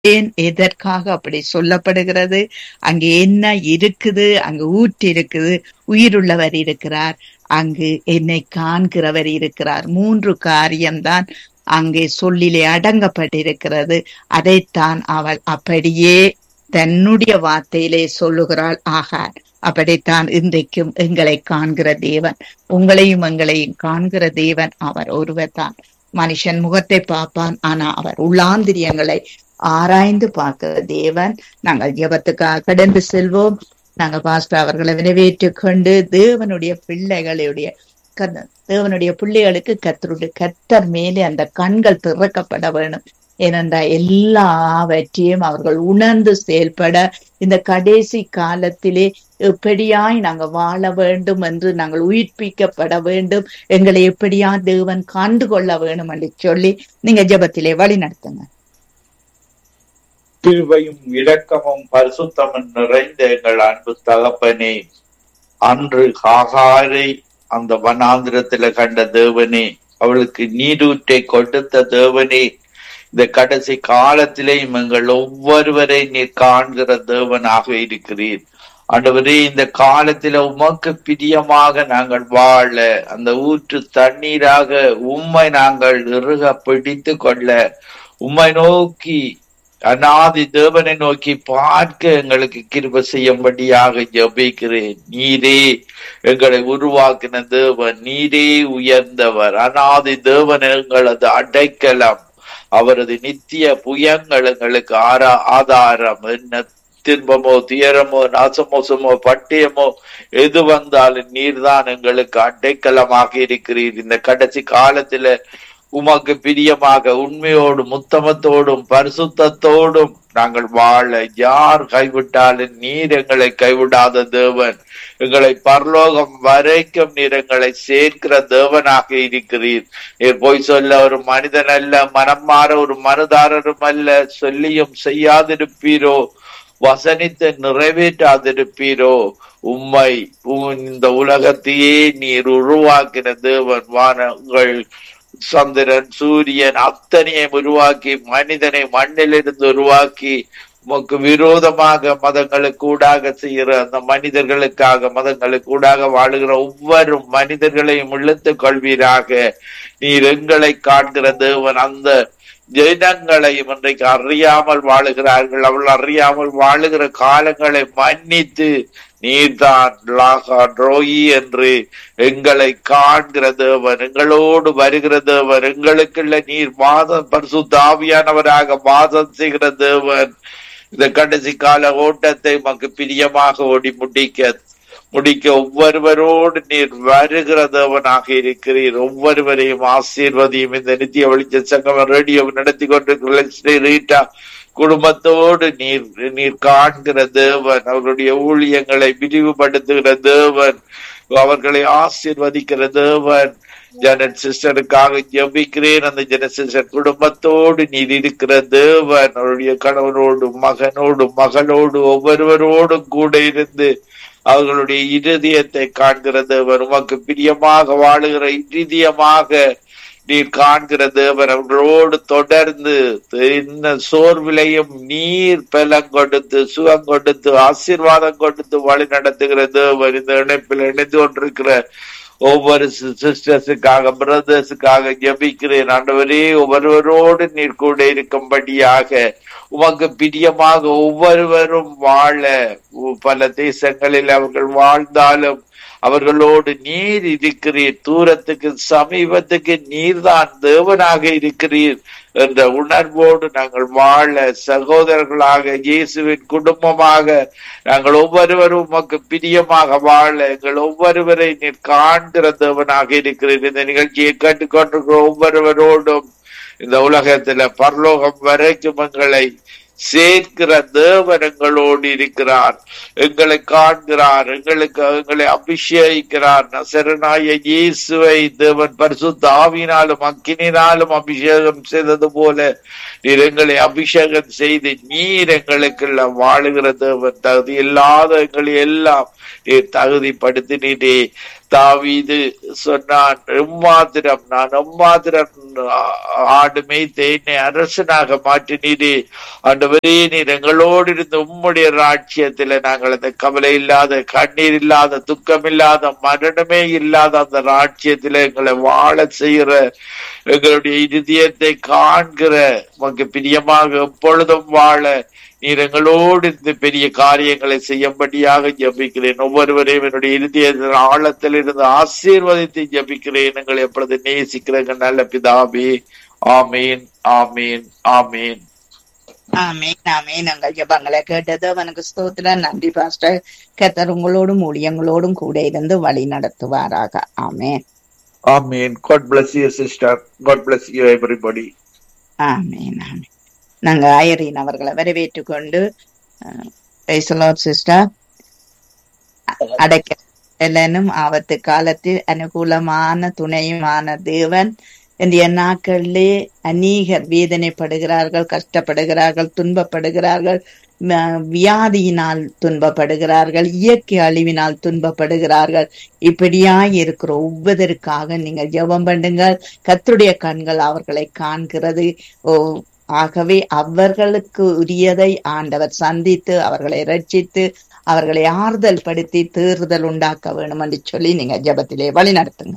ஏன் எதற்காக அப்படி சொல்லப்படுகிறது? அங்கு என்ன இருக்குது? அங்கு ஊற்று இருக்குது, உயிருள்ளவர் இருக்கிறார், அங்கு என்னை காண்கிறவர் இருக்கிறார். 3 காரியம்தான் அங்கே சொல்லிலே அடங்கப்பட்டிருக்கிறது. அதைத்தான் அவள் அப்படியே தன்னுடைய வார்த்தையிலே சொல்லுகிறாள் ஆகார். அப்படித்தான் இன்றைக்கும் எங்களை காண்கிற தேவன், உங்களையும் எங்களையும் காண்கிற தேவன் அவர் ஒருவர் தான். மனுஷன் முகத்தை பார்ப்பான், ஆனா அவர் உள்ளாந்திரியங்களை ஆராய்ந்து பார்க்கிற தேவன். நாங்கள் ஜெபத்துக்காக கடந்து செல்வோம். நாங்க பாஸ்டர் அவர்களை நிறைவேற்றிக் கொண்டு தேவனுடைய பிள்ளைகளுக்கு கர்த்தர் மேலே அந்த கண்கள் திறக்கப்பட வேணும். ஏனென்றால் எல்லாவற்றையும் அவர்கள் உணர்ந்து செயல்பட இந்த கடைசி காலத்திலே எப்படியாய் நாங்கள் வாழ வேண்டும் என்று நாங்கள் உயிர்ப்பிக்கப்பட வேண்டும், எங்களை எப்படியா தேவன் கண்டு கொள்ள வேணும் என்று சொல்லி நீங்க ஜெபத்திலே வழி நடத்துங்க. கிருபையும் இரக்கமும் பரிசுத்தமும் நிறைந்த எங்கள் அன்பு தகப்பனே, அன்று ஆகாரை அந்த வனாந்திரத்தில கண்ட தேவனே, அவளுக்கு நீரூற்றை கொடுத்த தேவனே, இந்த கடைசி காலத்திலேயும் எங்கள் ஒவ்வொருவரை நீர் காண்கிற தேவனாக இருக்கிறீர். ஆண்டவரே, இந்த காலத்தில உமக்கு பிரியமாக நாங்கள் வாழ, அந்த ஊற்று தண்ணீராக உம்மை நாங்கள் இறுக பிடித்து கொள்ள, உம்மை நோக்கி அநாதி தேவனை நோக்கி பார்க்க எங்களுக்கு கிருபை செய்யும்படியாக ஜெபிக்கிறேன். நீரே எங்களை உருவாக்கின தேவன், நீரே உயர்ந்தவர், அநாதி தேவன் எங்களது அடைக்கலம், அவரது நித்திய புயங்கள் எங்களுக்கு ஆதாரம். என்ன துன்பமோ துயரமோ நாசமோசமோ பட்டயமோ எது வந்தாலும் நீர்தான் எங்களுக்கு அடைக்கலமாக இருக்கிறீர். இந்த கடைசி காலத்துல உமக்கு பிரியமாக உண்மையோடும் உத்தமத்தோடும் பரிசுத்தத்தோடும் நாங்கள் வாழ, யார் கைவிட்டாலும் நீர் எங்களை கைவிடாத தேவன், எங்களை பரலோகம் வரைக்கும் நீர் எங்களை சேர்க்கிற தேவனாக இருக்கிறீர். நீர் போய் சொல்ல ஒரு மனிதன் அல்ல, மனம் மாற ஒரு மனதாரரும் அல்ல, சொல்லியும் செய்யாதிருப்பீரோ, வசனித்து நிறைவேற்றாதிருப்பீரோ. உம்மை இந்த உலகத்தையே நீர் உருவாக்கின தேவன், வானங்கள் சந்திரன் சூரியன் அத்தனையும் உருவாக்கி மனிதனை மண்ணிலிருந்து உருவாக்கி உமக்கு விரோதமாக மதங்களுக்கு ஊடாக செய்கிற அந்த மனிதர்களுக்காக, மதங்களுக்கு ஊடாக வாழுகிற ஒவ்வொரு மனிதர்களையும் இழுத்துக் கொள்வீராக. நீர் எங்களை காண்கிற தேவன், அந்த ஜனங்களையும் இன்றைக்கு அறியாமல் வாழுகிறார்கள், அவள் அறியாமல் வாழுகிற காலங்களை மன்னித்து நீர்தான் லாகி என்று எங்களை காண்கிற தேவன், எங்களோடு வருகிற தேவன், எங்களுக்குள்ள நீர் வாதம் பரிசுத்த ஆவியானவராக வாதம் செய்கிற தேவன். இந்த கடைசி கால ஓட்டத்தை மக்கு பிரியமாக ஓடி முடிக்க ஒவ்வொருவரோடு நீர் வருகிற தேவனாக இருக்கிறீர். ஒவ்வொருவரையும் ஆசீர்வதியும். இந்த நித்திய வெளிச்ச சங்கம ரேடியோ நடத்தி கொண்டிருக்கிற குடும்பத்தோடு நீர் காண்கிற தேவன், அவர்களுடைய ஊழியங்களை விரிவுபடுத்துகிற தேவன், அவர்களை ஆசீர்வதிக்கிற தேவன். ஜெனட் சிஸ்டருக்காக ஜெபிக்கிறேன். அந்த ஜெனட் சிஸ்டர் குடும்பத்தோடு நீர் இருக்கிற தேவன், அவருடைய கணவனோடும் மகனோடும் மகளோடு ஒவ்வொருவரோடும் கூட இருந்து அவர்களுடைய இருதயத்தை காண்கிற தேவன், உமக்கு பிரியமாக வாழுகிற இருதயமாக நீர் காண்கிற தேவன், அவர்களோடு தொடர்ந்து என்ன சோர்விலையும் நீர் பலம் கொடுத்து சுகம் கொடுத்து ஆசீர்வாதம் கொடுத்து வழி நடத்துகிற தேவன். இந்த இணைப்பில் இணைந்து கொண்டிருக்கிற ஒவ்வொரு சிஸ்டர்ஸுக்காக பிரதர்ஸுக்காக ஜெபிக்கிறேன். ஆண்டவரே, ஒவ்வொருவரோடு நீர் கூட இருக்கும்படியாக உமக்கு பிரியமாக ஒவ்வொருவரும் வாழ, பல தேசங்களில் அவர்கள் வாழ்ந்தாலும் அவர்களோடு நீர் இருக்கிறீர், தூரத்துக்கு சமீபத்துக்கு நீர்தான் தேவனாக இருக்கிறீர் என்ற உணர்வோடு நாங்கள் வாழ, சகோதரர்களாக இயேசுவின் குடும்பமாக நாங்கள் ஒவ்வொருவரும் உமக்கு பிரியமாக வாழ, எங்கள் ஒவ்வொருவரை நீர் காண்கிற தேவனாக இருக்கிறீர். இந்த நிகழ்ச்சியை கேட்டுக்கொண்டிருக்கிற ஒவ்வொருவரோடும் இந்த உலகத்துல பரலோகம் வரைக்கும் எங்களை சேர்க்கிற தேவன் எங்களோடு இருக்கிறார், எங்களை காண்கிறார், எங்களை அபிஷேகிக்கிறார். நசரனாய இயேசுவை தேவன் பரிசுத்த ஆவியினாலும் அக்கினினாலும் அபிஷேகம் செய்தது போல நீர் எங்களை அபிஷேகம் செய்து நீர் எங்களுக்குள்ள வாழுகிற தேவன். தகுதி இல்லாத எங்களை எல்லாம் நீர் தகுதிப்படுத்தினீரே. தாவீது சொன்னான், எம்மாத்திரம் நான் எம்மாத்திரம் ஆடு மேய்த்து என்னை அரசனாக மாற்றினீரே. ஆண்டவரே, நீர் எங்களோடு இருந்து உம்முடைய ராஜ்யத்துல நாங்கள் அந்த கவலை இல்லாத, கண்ணீர் இல்லாத, துக்கம் இல்லாத, மரணமே இல்லாத அந்த ராஜ்யத்துல எங்களை வாழ செய்கிற, எங்களுடைய இருதயத்தை காண்கிற, உமக்கு பிரியமாக எப்பொழுதும் வாழ நீர் எங்களோடு இருந்து பெரிய காரியங்களை செய்யும்படியாக ஜபிக்கிறேன். ஒவ்வொருவரையும் என்னுடைய இறுதிய ஆழத்தில் இருந்து ஆசீர்வதித்து ஜபிக்கிறேன். எங்களை எப்பொழுது நேசிக்கிறேங்க நல்ல பிதாவே. ஆமீன், ஆமீன், ஆமீன். ஆமீன், ஆமீன். எங்கள் ஜெபங்களை கேட்டது அவனுக்கு ஸ்தோத்திரம். நன்றி பாஸ்டர். கர்த்தர் உங்களோடும் ஊழியங்களோடும் கூட இருந்து வழி நடத்துவாராக. ஆமீன், ஆமீன். God bless you sister. God bless you everybody. ஆமீன், ஆமீன். நாங்க ஐரீன் அவர்களை வரவேற்று கொண்டு சிஸ்டர் அடைக்கலும் ஆபத்து காலத்தில் அனுகூலமான துணையுமான தேவன் இன்றைய நாட்களிலே அநேகர் வேதனைப்படுகிறார்கள், கஷ்டப்படுகிறார்கள், துன்பப்படுகிறார்கள், வியாதியினால் துன்பப்படுகிறார்கள், இயற்கை அழிவினால் துன்பப்படுகிறார்கள். இப்படியாய் இருக்கிற ஒவ்வொருவருக்காக நீங்கள் ஜெபம் பண்ணுங்கள். கர்த்தருடைய கண்கள் அவர்களை காண்கிறது. ஆகவே அவர்களுக்கு உரியதை ஆண்டவர் சந்தித்து அவர்களை ரட்சித்து அவர்களை ஆறுதல் படுத்தி தேறுதல் உண்டாக்க வேணும் என்று சொல்லி நீங்க ஜெபத்திலே வழி நடத்துங்க.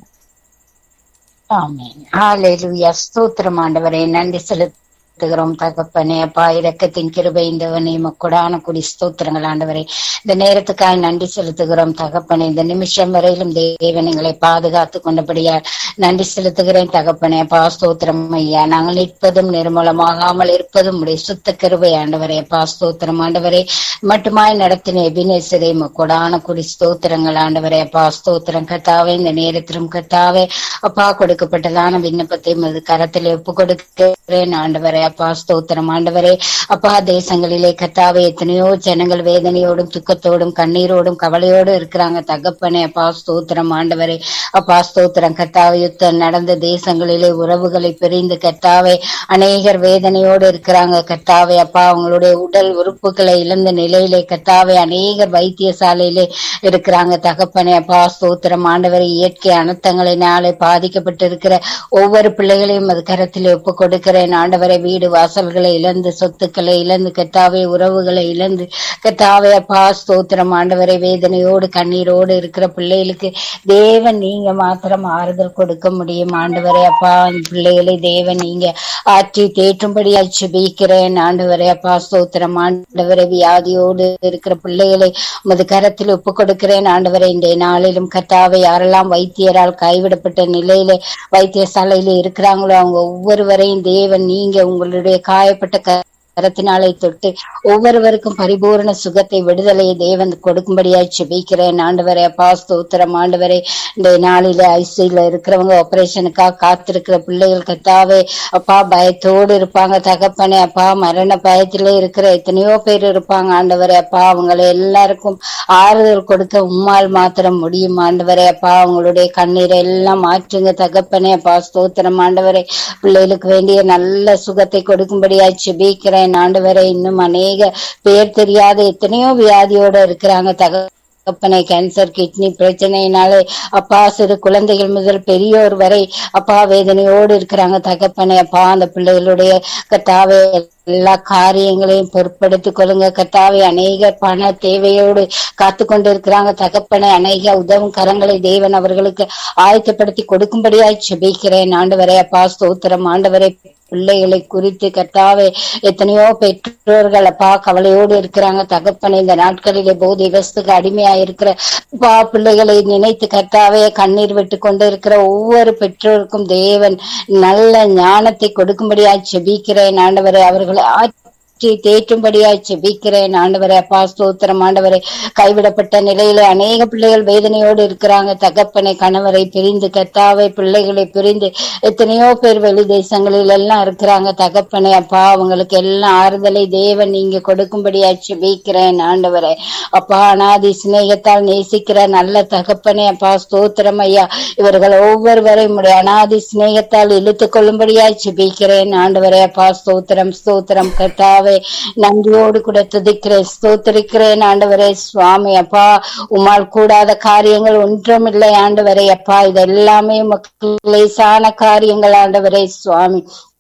ஆமென். ஹல்லேலூயா. ஸ்தோத்திரம் ஆண்டவரே, நன்றி செலுத்துகிறோம் தகப்பனே. அப்பா, இரக்கத்தின் கிருபை இந்தவனே கொடான குடி ஸ்தோத்திரங்கள் ஆண்டவரே. இந்த நேரத்துக்காக நன்றி செலுத்துகிறோம் தகப்பனே. இந்த நிமிஷம் வரையிலும் தேவன் எங்களை பாதுகாத்து கொண்டபடியா நன்றி செலுத்துகிறேன் தகப்பனே. அப்பா, ஸ்தோத்திரம் ஐயா. நாங்கள் நிற்பதும் நிர்மூலமாகாமல் இருப்பதும் உடைய சுத்த கிருபை ஆண்டவரே. அப்பா, ஸ்தோத்திரம் ஆண்டவரே. மட்டுமாய் நடத்தின எபினேசரே கொடான குடி ஸ்தோத்திரங்கள் ஆண்டவரே. அப்பா, ஸ்தோத்திரம் கர்த்தாவே. இந்த நேரத்திலும் கர்த்தாவே அப்பா, கொடுக்கப்பட்டதான விண்ணப்பத்தை கரத்தில் ஒப்பு கொடுக்கிறேன் ஆண்டவரே. அப்பா, ஸ்தோத்திரம் ஆண்டவரே. அப்பா, தேசங்களிலே கர்த்தாவே எத்தனையோ ஜனங்கள் வேதனையோடும் துக்கத்தோடும் கண்ணீரோடும் கவலையோடும் இருக்கிறாங்க தகப்பனே. அப்பா, ஸ்தோத்திரம் ஆண்டவரே. அப்பா, ஸ்தோத்திரம் கர்த்தாவே. யுத்தம் நடந்த தேசங்களிலே உறவுகளை பிரிந்து கர்த்தாவே அநேகர் வேதனையோடு இருக்கிறாங்க கர்த்தாவே. அப்பா, அவங்களுடைய உடல் உறுப்புகளை இழந்த நிலையிலே கர்த்தாவே அநேகர் வைத்தியசாலையிலே இருக்கிறாங்க தகப்பனே. அப்பா, ஸ்தோத்திரம் ஆண்டவரே. இயற்கை அனர்த்தங்களினாலே பாதிக்கப்பட்டிருக்கிற ஒவ்வொரு பிள்ளைகளையும் அது கரத்திலே ஒப்பு கொடுக்கிறேன் ஆண்டவரை. வீடு வாசல்களை இழந்து, சொத்துக்களை இழந்து கர்த்தாவே, உறவுகளை இழந்து கர்த்தாவே அப்பா, ஸ்தோத்திரம் ஆண்டவரை. வேதனையோடு கண்ணீரோடு இருக்கிற பிள்ளைகளுக்கு தேவன் நீங்க மாத்திரம் ஆறுதல் கொடுக்க முடியும் ஆண்டவரே. அப்பா, பிள்ளைகளை தேவன் நீங்க ஆற்றி தேற்றும்படியா ஜெபிக்கிறேன் ஆண்டவரே. அப்பா, ஸ்தோத்திரம் ஆண்டவரை. வியாதியோடு இருக்கிற பிள்ளைகளை உமது கரத்தில் ஒப்பு கொடுக்கிறேன் ஆண்டவரை. இன்றைய நாளிலும் கர்த்தாவே யாரெல்லாம் வைத்தியரால் கைவிடப்பட்ட நிலையில வைத்தியசாலையில இருக்கிறாங்களோ அவங்க ஒவ்வொருவரையும் தேவன் நீங்க உங்களுடைய காயப்பட்ட கரத்தினாலே தொட்டு ஒவ்வொருவருக்கும் பரிபூர்ண சுகத்தை, விடுதலையை தேவன் கொடுக்கும்படியாய் ஜெபிக்கிறேன் ஆண்டவரே. அப்பா, ஸ்தோத்திரம் ஆண்டவரே. இந்த நாளில ஐசியூல இருக்கிறவங்க, ஆபரேஷனுக்காக காத்திருக்கிற பிள்ளைகள் கர்த்தாவே அப்பா பயத்தோடு இருப்பாங்க தகப்பனே. அப்பா, மரண பயத்திலே இருக்கிற எத்தனையோ பேர் இருப்பாங்க ஆண்டவரே. அப்பா, அவங்களை எல்லாருக்கும் ஆறுதல் கொடுக்க உம்மால் மாத்திரம் முடியும் ஆண்டவரே. அப்பா, அவங்களுடைய கண்ணீரை எல்லாம் மாற்றுங்க தகப்பனே. அப்பா, ஸ்தோத்திரம் ஆண்டவரே. பிள்ளைகளுக்கு வேண்டிய நல்ல சுகத்தை கொடுக்கும்படியாய் ஜெபிக்கிறேன் ஆண்டவரே. இன்னும் அநேக பேர் தெரியாத எத்தனையோ வியாதியோட இருக்கிறாங்க தகப்பனை. கேன்சர், கிட்னி பிரச்சனையினாலே அப்பா சிறு குழந்தைகள் முதல் பெரியோர் வரை அப்பா வேதனையோடு இருக்கிறாங்க தகப்பனை. அப்பா, அந்த பிள்ளைகளுடைய கர்த்தாவே எல்லா காரியங்களையும் பொறுப்படுத்திக் கொள்ளுங்க கர்த்தாவே. அநேக பண தேவையோடு காத்து கொண்டு இருக்கிறாங்க தகப்பனை. அநேக உதவும் கரங்களை தேவன் அவர்களுக்கு ஆயத்தப்படுத்தி கொடுக்கும்படியாய் ஜெபிக்கிறேன் ஆண்டவரே. அப்பா, ஸ்தோத்திரம் ஆண்டவரே. பிள்ளைகளை குறித்து கர்த்தாவே எத்தனையோ பெற்றோர்கள் அப்பா கவலையோடு இருக்கிறாங்க தகப்பனை. இந்த நாட்களிலே போதை வஸ்துக்கு அடிமையா இருக்கிற பிள்ளைகளை நினைத்து கர்த்தாவே கண்ணீர் விட்டு கொண்டு இருக்கிற ஒவ்வொரு பெற்றோருக்கும் தேவன் நல்ல ஞானத்தை கொடுக்கும்படியாய் ஜெபிக்கிறேன் ஆண்டவரே. அவர்களை தேற்றும்படியாய் ஜெபிக்கிறேன் ஆண்டவரே. அப்பா, ஸ்தோத்திரம் ஆண்டவரே. கைவிடப்பட்ட நிலையில அநேக பிள்ளைகள் வேதனையோடு இருக்கிறாங்க தகப்பனை. கணவரை பிரிந்து கர்த்தாவே பிள்ளைகளை பிரிந்து எத்தனையோ பேர் வெளி தேசங்களில் எல்லாம் இருக்கிறாங்க தகப்பனை. அப்பா, அவங்களுக்கு எல்லாம் ஆறுதலை தேவன் நீங்க கொடுக்கும்படியாய் ஜெபிக்கிறேன் ஆண்டவரே. அப்பா, அநாதி சிநேகத்தால் நேசிக்கிற நல்ல தகப்பனே. அப்பா, ஸ்தோத்திரம் ஐயா. இவர்கள் ஒவ்வொருவரையும் அநாதி சிநேகத்தால் இழுத்துக் கொள்ளும்படியாய் ஜெபிக்கிறேன் ஆண்டவரே. அப்பா, ஸ்தோத்திரம் ஸ்தோத்திரம் கர்த்தாவே. கத்தாவே நன்றியோடு கூட துதிக்கிறேன், ஸ்தோத்திரிக்கிறேன் ஆண்டவரே சுவாமி. அப்பா, உம்மால் கூடாத காரியங்கள் ஒன்றும் இல்லை ஆண்டவரே. அப்பா, இது எல்லாமே உமக்கு லேசான காரியங்கள் ஆண்டவரே சுவாமி.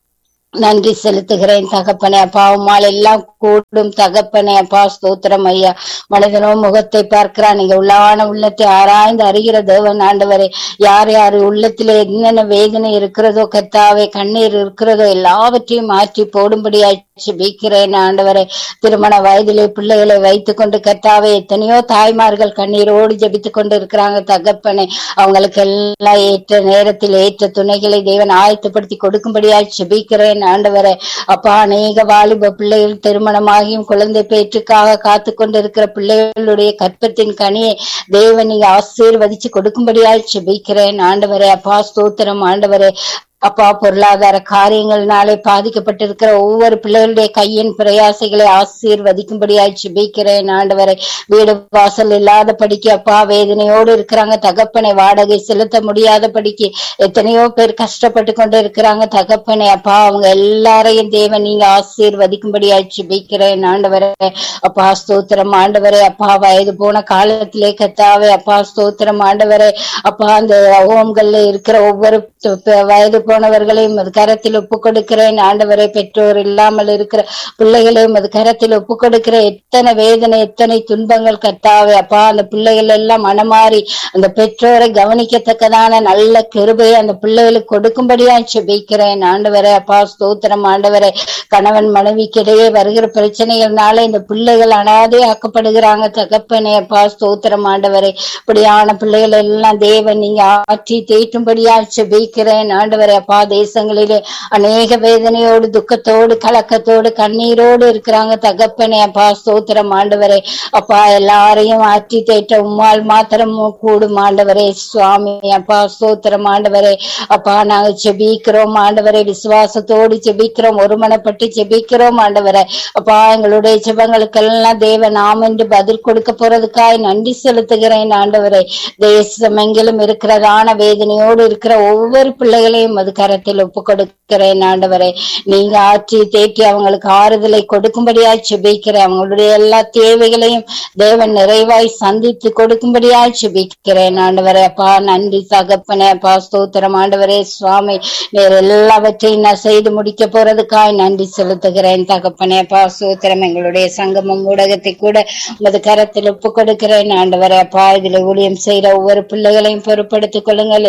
நன்றி செலுத்துகிறேன் தகப்பனே. அப்பா, உம்மால் எல்லாம் கூடும் தகப்பனே. அப்பா, ஸ்தோத்திரம் ஐயா. மனிதனோ முகத்தை பார்க்கிறான், நீங்க உள்ளான உள்ளத்தை ஆராய்ந்து அறிகிற தேவன் ஆண்டவரே. யார் யார் உள்ளத்திலே என்னென்ன வேதனை இருக்கிறதோ கத்தாவே, கண்ணீர் இருக்கிறதோ எல்லாவற்றையும் மாற்றி போடும்படியாய் ஜெபிக்கிறேன் ஆண்டவரே. திருமண வயதிலே பிள்ளைகளை வைத்துக் கொண்டு கத்தாவே, எத்தனையோ தாய்மார்கள் கண்ணீரோடு ஜெபித்துக் கொண்டு இருக்கிறாங்க தகப்பனே. அவங்களுக்கு எல்லாம் ஏற்ற நேரத்தில் ஏற்ற துணைகளை தேவன் ஆயத்தப்படுத்தி கொடுக்கும்படியாய் ஜெபிக்கிறேன் ஆண்டவரே. அப்பா, அநேக வாலிப பிள்ளைகள் திருமணமாகியும் குழந்தை பேற்றுக்காக காத்து கொண்டு இருக்கிற பிள்ளைகளுடைய கற்பத்தின் கனியை தேவன் நீங்க ஆசீர்வதிச்சு கொடுக்கும்படியாய் ஜெபிக்கிறேன் ஆண்டவரே. அப்பா, ஸ்தோத்திரம் ஆண்டவரே. அப்பா, பொருளாதார காரியங்கள்னாலே பாதிக்கப்பட்டிருக்கிற ஒவ்வொரு பிள்ளைகளுடைய கையின் பிரயாசைகளை ஆசீர்வதிக்கும்படியாய் ஜெபிக்கிறேன் ஆண்டவரை. வீடு வாசல் இல்லாத படிக்கு அப்பா வேதனையோடு இருக்கிறாங்க தகப்பனை. வாடகை செலுத்த முடியாத படிக்கு எத்தனையோ பேர் கஷ்டப்பட்டு கொண்டு இருக்கிறாங்க தகப்பனை. அப்பா, அவங்க எல்லாரையும் தேவன் நீங்க ஆசீர்வதிக்கும்படியாய் ஜெபிக்கிறேன் ஆண்டவரே. அப்பா, ஸ்தோத்திரம் ஆண்டவரே. அப்பா, வயது போன காலத்திலே கத்தாவே, அப்பா ஸ்தோத்திரம் ஆண்டவரே. அப்பா, அந்த ஹோம்கள்ல இருக்கிற ஒவ்வொரு வயது போனவர்களையும் அது கரத்தில் ஒப்பு கொடுக்கிறேன் ஆண்டவரை. பெற்றோர் இல்லாமல் இருக்கிற பிள்ளைகளையும் அது கரத்தில் ஒப்பு கொடுக்கிற. எத்தனை வேதனை, எத்தனை துன்பங்கள் கத்தாவே. அப்பா, அந்த பிள்ளைகள் எல்லாம் மனமாறி அந்த பெற்றோரை கவனிக்கத்தக்கதான நல்ல கிருபையை அந்த பிள்ளைகளுக்கு கொடுக்கும்படியா ஜெபிக்கிறேன் ஆண்டவரே. அப்பா, ஸ்தோத்திரம் ஆண்டவரை. கணவன் மனைவிக்கு இடையே வருகிற பிரச்சனைகள்னால இந்த பிள்ளைகள் அனாதை ஆக்கப்படுகிறாங்க தகப்பனே. அப்பா, ஸ்தோத்திரம் ஆண்டவரை. இப்படியான பிள்ளைகள் எல்லாம் தேவன் நீங்க ஆற்றி தேற்றும்படியா ஜெபிக்கிறேன் ஆண்டவரே. அப்பா, தேசங்களிலே அநேக வேதனையோடு துக்கத்தோடு கலக்கத்தோடு கண்ணீரோடு இருக்கிறாங்க தகப்பனே. அப்பா, ஸ்தோத்திரம் ஆண்டவரே. அப்பா, எல்லாரையும் ஆற்றி தேற்ற உம்மால் மாத்திரம் கூடும் ஆண்டவரே சுவாமி. அப்பா, ஸ்தோத்திரம் ஆண்டவரே. அப்பா, நாங்க ஜெபிக்கிறோம் ஆண்டவரே, விசுவாசத்தோடு ஜெபிக்கிறோம், ஒருமனப்பட்டு ஜெபிக்கிறோம் ஆண்டவரே. அப்பா, எங்களுடைய ஜெபங்களுக்கெல்லாம் தேவன் ஆம் என்று பதில் கொடுக்க போறதுக்காய் நன்றி செலுத்துகிறேன் ஆண்டவரே. தேசம் எங்கிலும் இருக்கிறதான வேதனையோடு இருக்கிற ஒவ்வொரு பிள்ளைகளையும் அது கரத்தில் ஒப்பு கொடுக்கிறேன் ஆண்டவரை. நீங்க ஆற்றி தேற்றி அவங்களுக்கு ஆறுதலை கொடுக்கும்படியாய் ஜெபிக்கிறேன். அவங்களுடைய எல்லா தேவைகளையும் தேவன் நிறைவாய் சந்தித்து கொடுக்கும்படியாய் ஜெபிக்கிறேன் ஆண்டவரே. அப்பா, நன்றி தகப்பனே. அப்பா, ஸ்தோத்திரம் ஆண்டவரே சுவாமி. வேற எல்லாவற்றையும் நான் செய்து முடிக்க போறதுக்காய் நன்றி செலுத்துகிறேன் தகப்பனே. அப்பா, ஸ்தோத்திரம். எங்களுடைய சங்கமம் ஊடகத்தை கூட உமது கரத்தில் ஒப்பு கொடுக்கிறேன் ஆண்டவரே. அப்பா, இதுல ஊழியம் செய்யற ஒவ்வொரு பிள்ளைகளையும் பொறுப்படுத்திக் கொள்ளுங்கள்.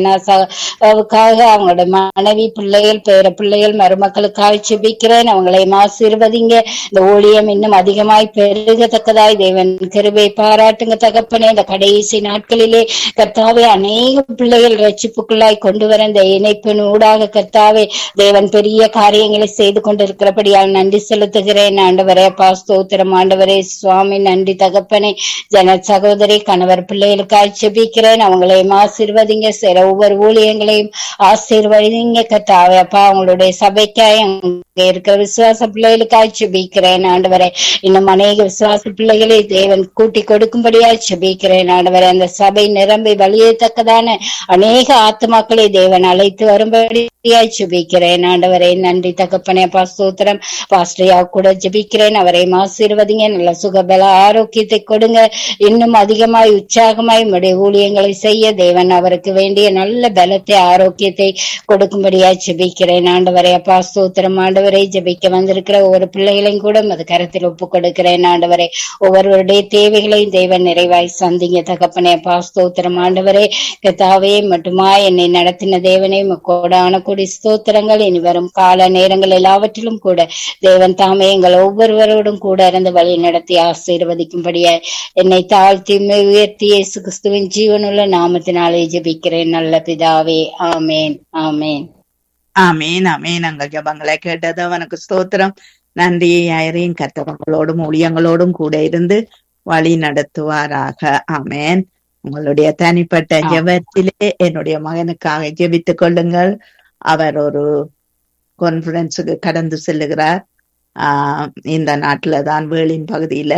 அவங்களுடைய மனைவி பிள்ளைகள் பேர பிள்ளைகள் மருமக்களுக்காக ஜெபிக்கிறேன். அவங்களையும் ஆசீர்வதிங்க. இந்த ஊழியம் இன்னும் அதிகமாய் பெருகத்தக்கதாய் தேவன் கிருபை பாராட்டுங்க தகப்பனே. இந்த கடைசி நாட்களிலே கர்த்தாவே அநேக பிள்ளைகள் ரட்சிப்புக்குள்ளாய் கொண்டு வர இந்த இணைப்பின் ஊடாக கர்த்தாவே தேவன் பெரிய காரியங்களை செய்து கொண்டிருக்கிறபடியால் நன்றி செலுத்துகிறேன் ஆண்டவரே. அப்பா, ஸ்தோத்திரம் ஆண்டவரே சுவாமி. நன்றி தகப்பனே. ஜன சகோதரி கணவர் பிள்ளைகளுக்காக ஜெபிக்கிறேன். அவங்களையும் ஆசீர்வதிங்க. சில ஒவ்வொரு ஊழியங்களையும் ஆசீர்வதிங்க கர்த்தாவே. அப்பா, அவங்களுடைய சபைக்காய் அங்கே இருக்கிற விசுவாச பிள்ளைகளுக்காய் ஜெபிக்கிறேன் ஆண்டவரே. இன்னும் அநேக விசுவாச பிள்ளைகளை தேவன் கூட்டி கொடுக்கும்படியாய் ஜெபிக்கிறேன் ஆண்டவரே. அந்த சபை நிரம்பி வழியத்தக்கதான அநேக ஆத்மாக்களை தேவன் அழைத்து வரும்படியாய் ஜெபிக்கிறேன் ஆண்டவரே. நன்றி தகப்பனே. அப்பா, ஸ்தோத்திரம். பாஸ்டரியா கூட ஜெபிக்கிறேன். அவரை ஆசீர்வதிங்க. நல்ல சுகபல ஆரோக்கியத்தை கொடுங்க. இன்னும் அதிகமாய் உற்சாகமாய் உடைய ஊழியங்களை செய்ய தேவன் அவருக்கு வேண்டிய நல்ல பலத்தை ஆரோக்கியத்தை கொடுக்கும்படியாய் ஜெபிக்கிறேன் ஆண்டவரே. அப்பா, ஸ்தோத்திரம் ஆண்டவரை. ஜெபிக்க வந்திருக்கிற ஒவ்வொரு பிள்ளைகளையும் கூட அது கரத்தில் ஒப்பு கொடுக்கிறேன் ஆண்டவரே. ஒவ்வொருவருடைய தேவைகளையும் தேவன் நிறைவாய் சந்திங்க தகப்பனே. அப்பா, ஸ்தோத்திரம் ஆண்டவரே. கர்த்தாவே மட்டுமா என்னை நடத்தின தேவனே கோடான கூடி ஸ்தோத்திரங்கள். இனி வரும் கால நேரங்கள் எல்லாவற்றிலும் கூட தேவன் தாமே எங்கள் ஒவ்வொருவரோடும் கூட இருந்து வழி நடத்தி ஆசீர்வதிக்கும்படியாய் என்னை தாழ்த்தி உயர்த்தி இயேசு கிறிஸ்துவின் ஜீவனுள்ள நாமத்தினாலே ஜெபிக்கிறேன் நல்ல பிதாவே. ஆமேன், ஆமேன், ஆமேன், ஆமேன். அங்க ஜபங்களை கேட்டது அவனுக்கு ஸ்தோத்திரம். நன்றி ஐயரையும் கர்த்தவங்களோடும் ஊழியங்களோடும் கூட இருந்து வழி நடத்துவாராக. ஆமேன். உங்களுடைய தனிப்பட்ட ஜெபத்திலே என்னுடைய மகனுக்காக ஜெபித்துக் கொள்ளுங்கள். அவர் ஒரு கான்ஃபரன்ஸுக்கு கடந்து செல்லுகிறார். இந்த நாட்டுல தான் வேளின் பகுதியில.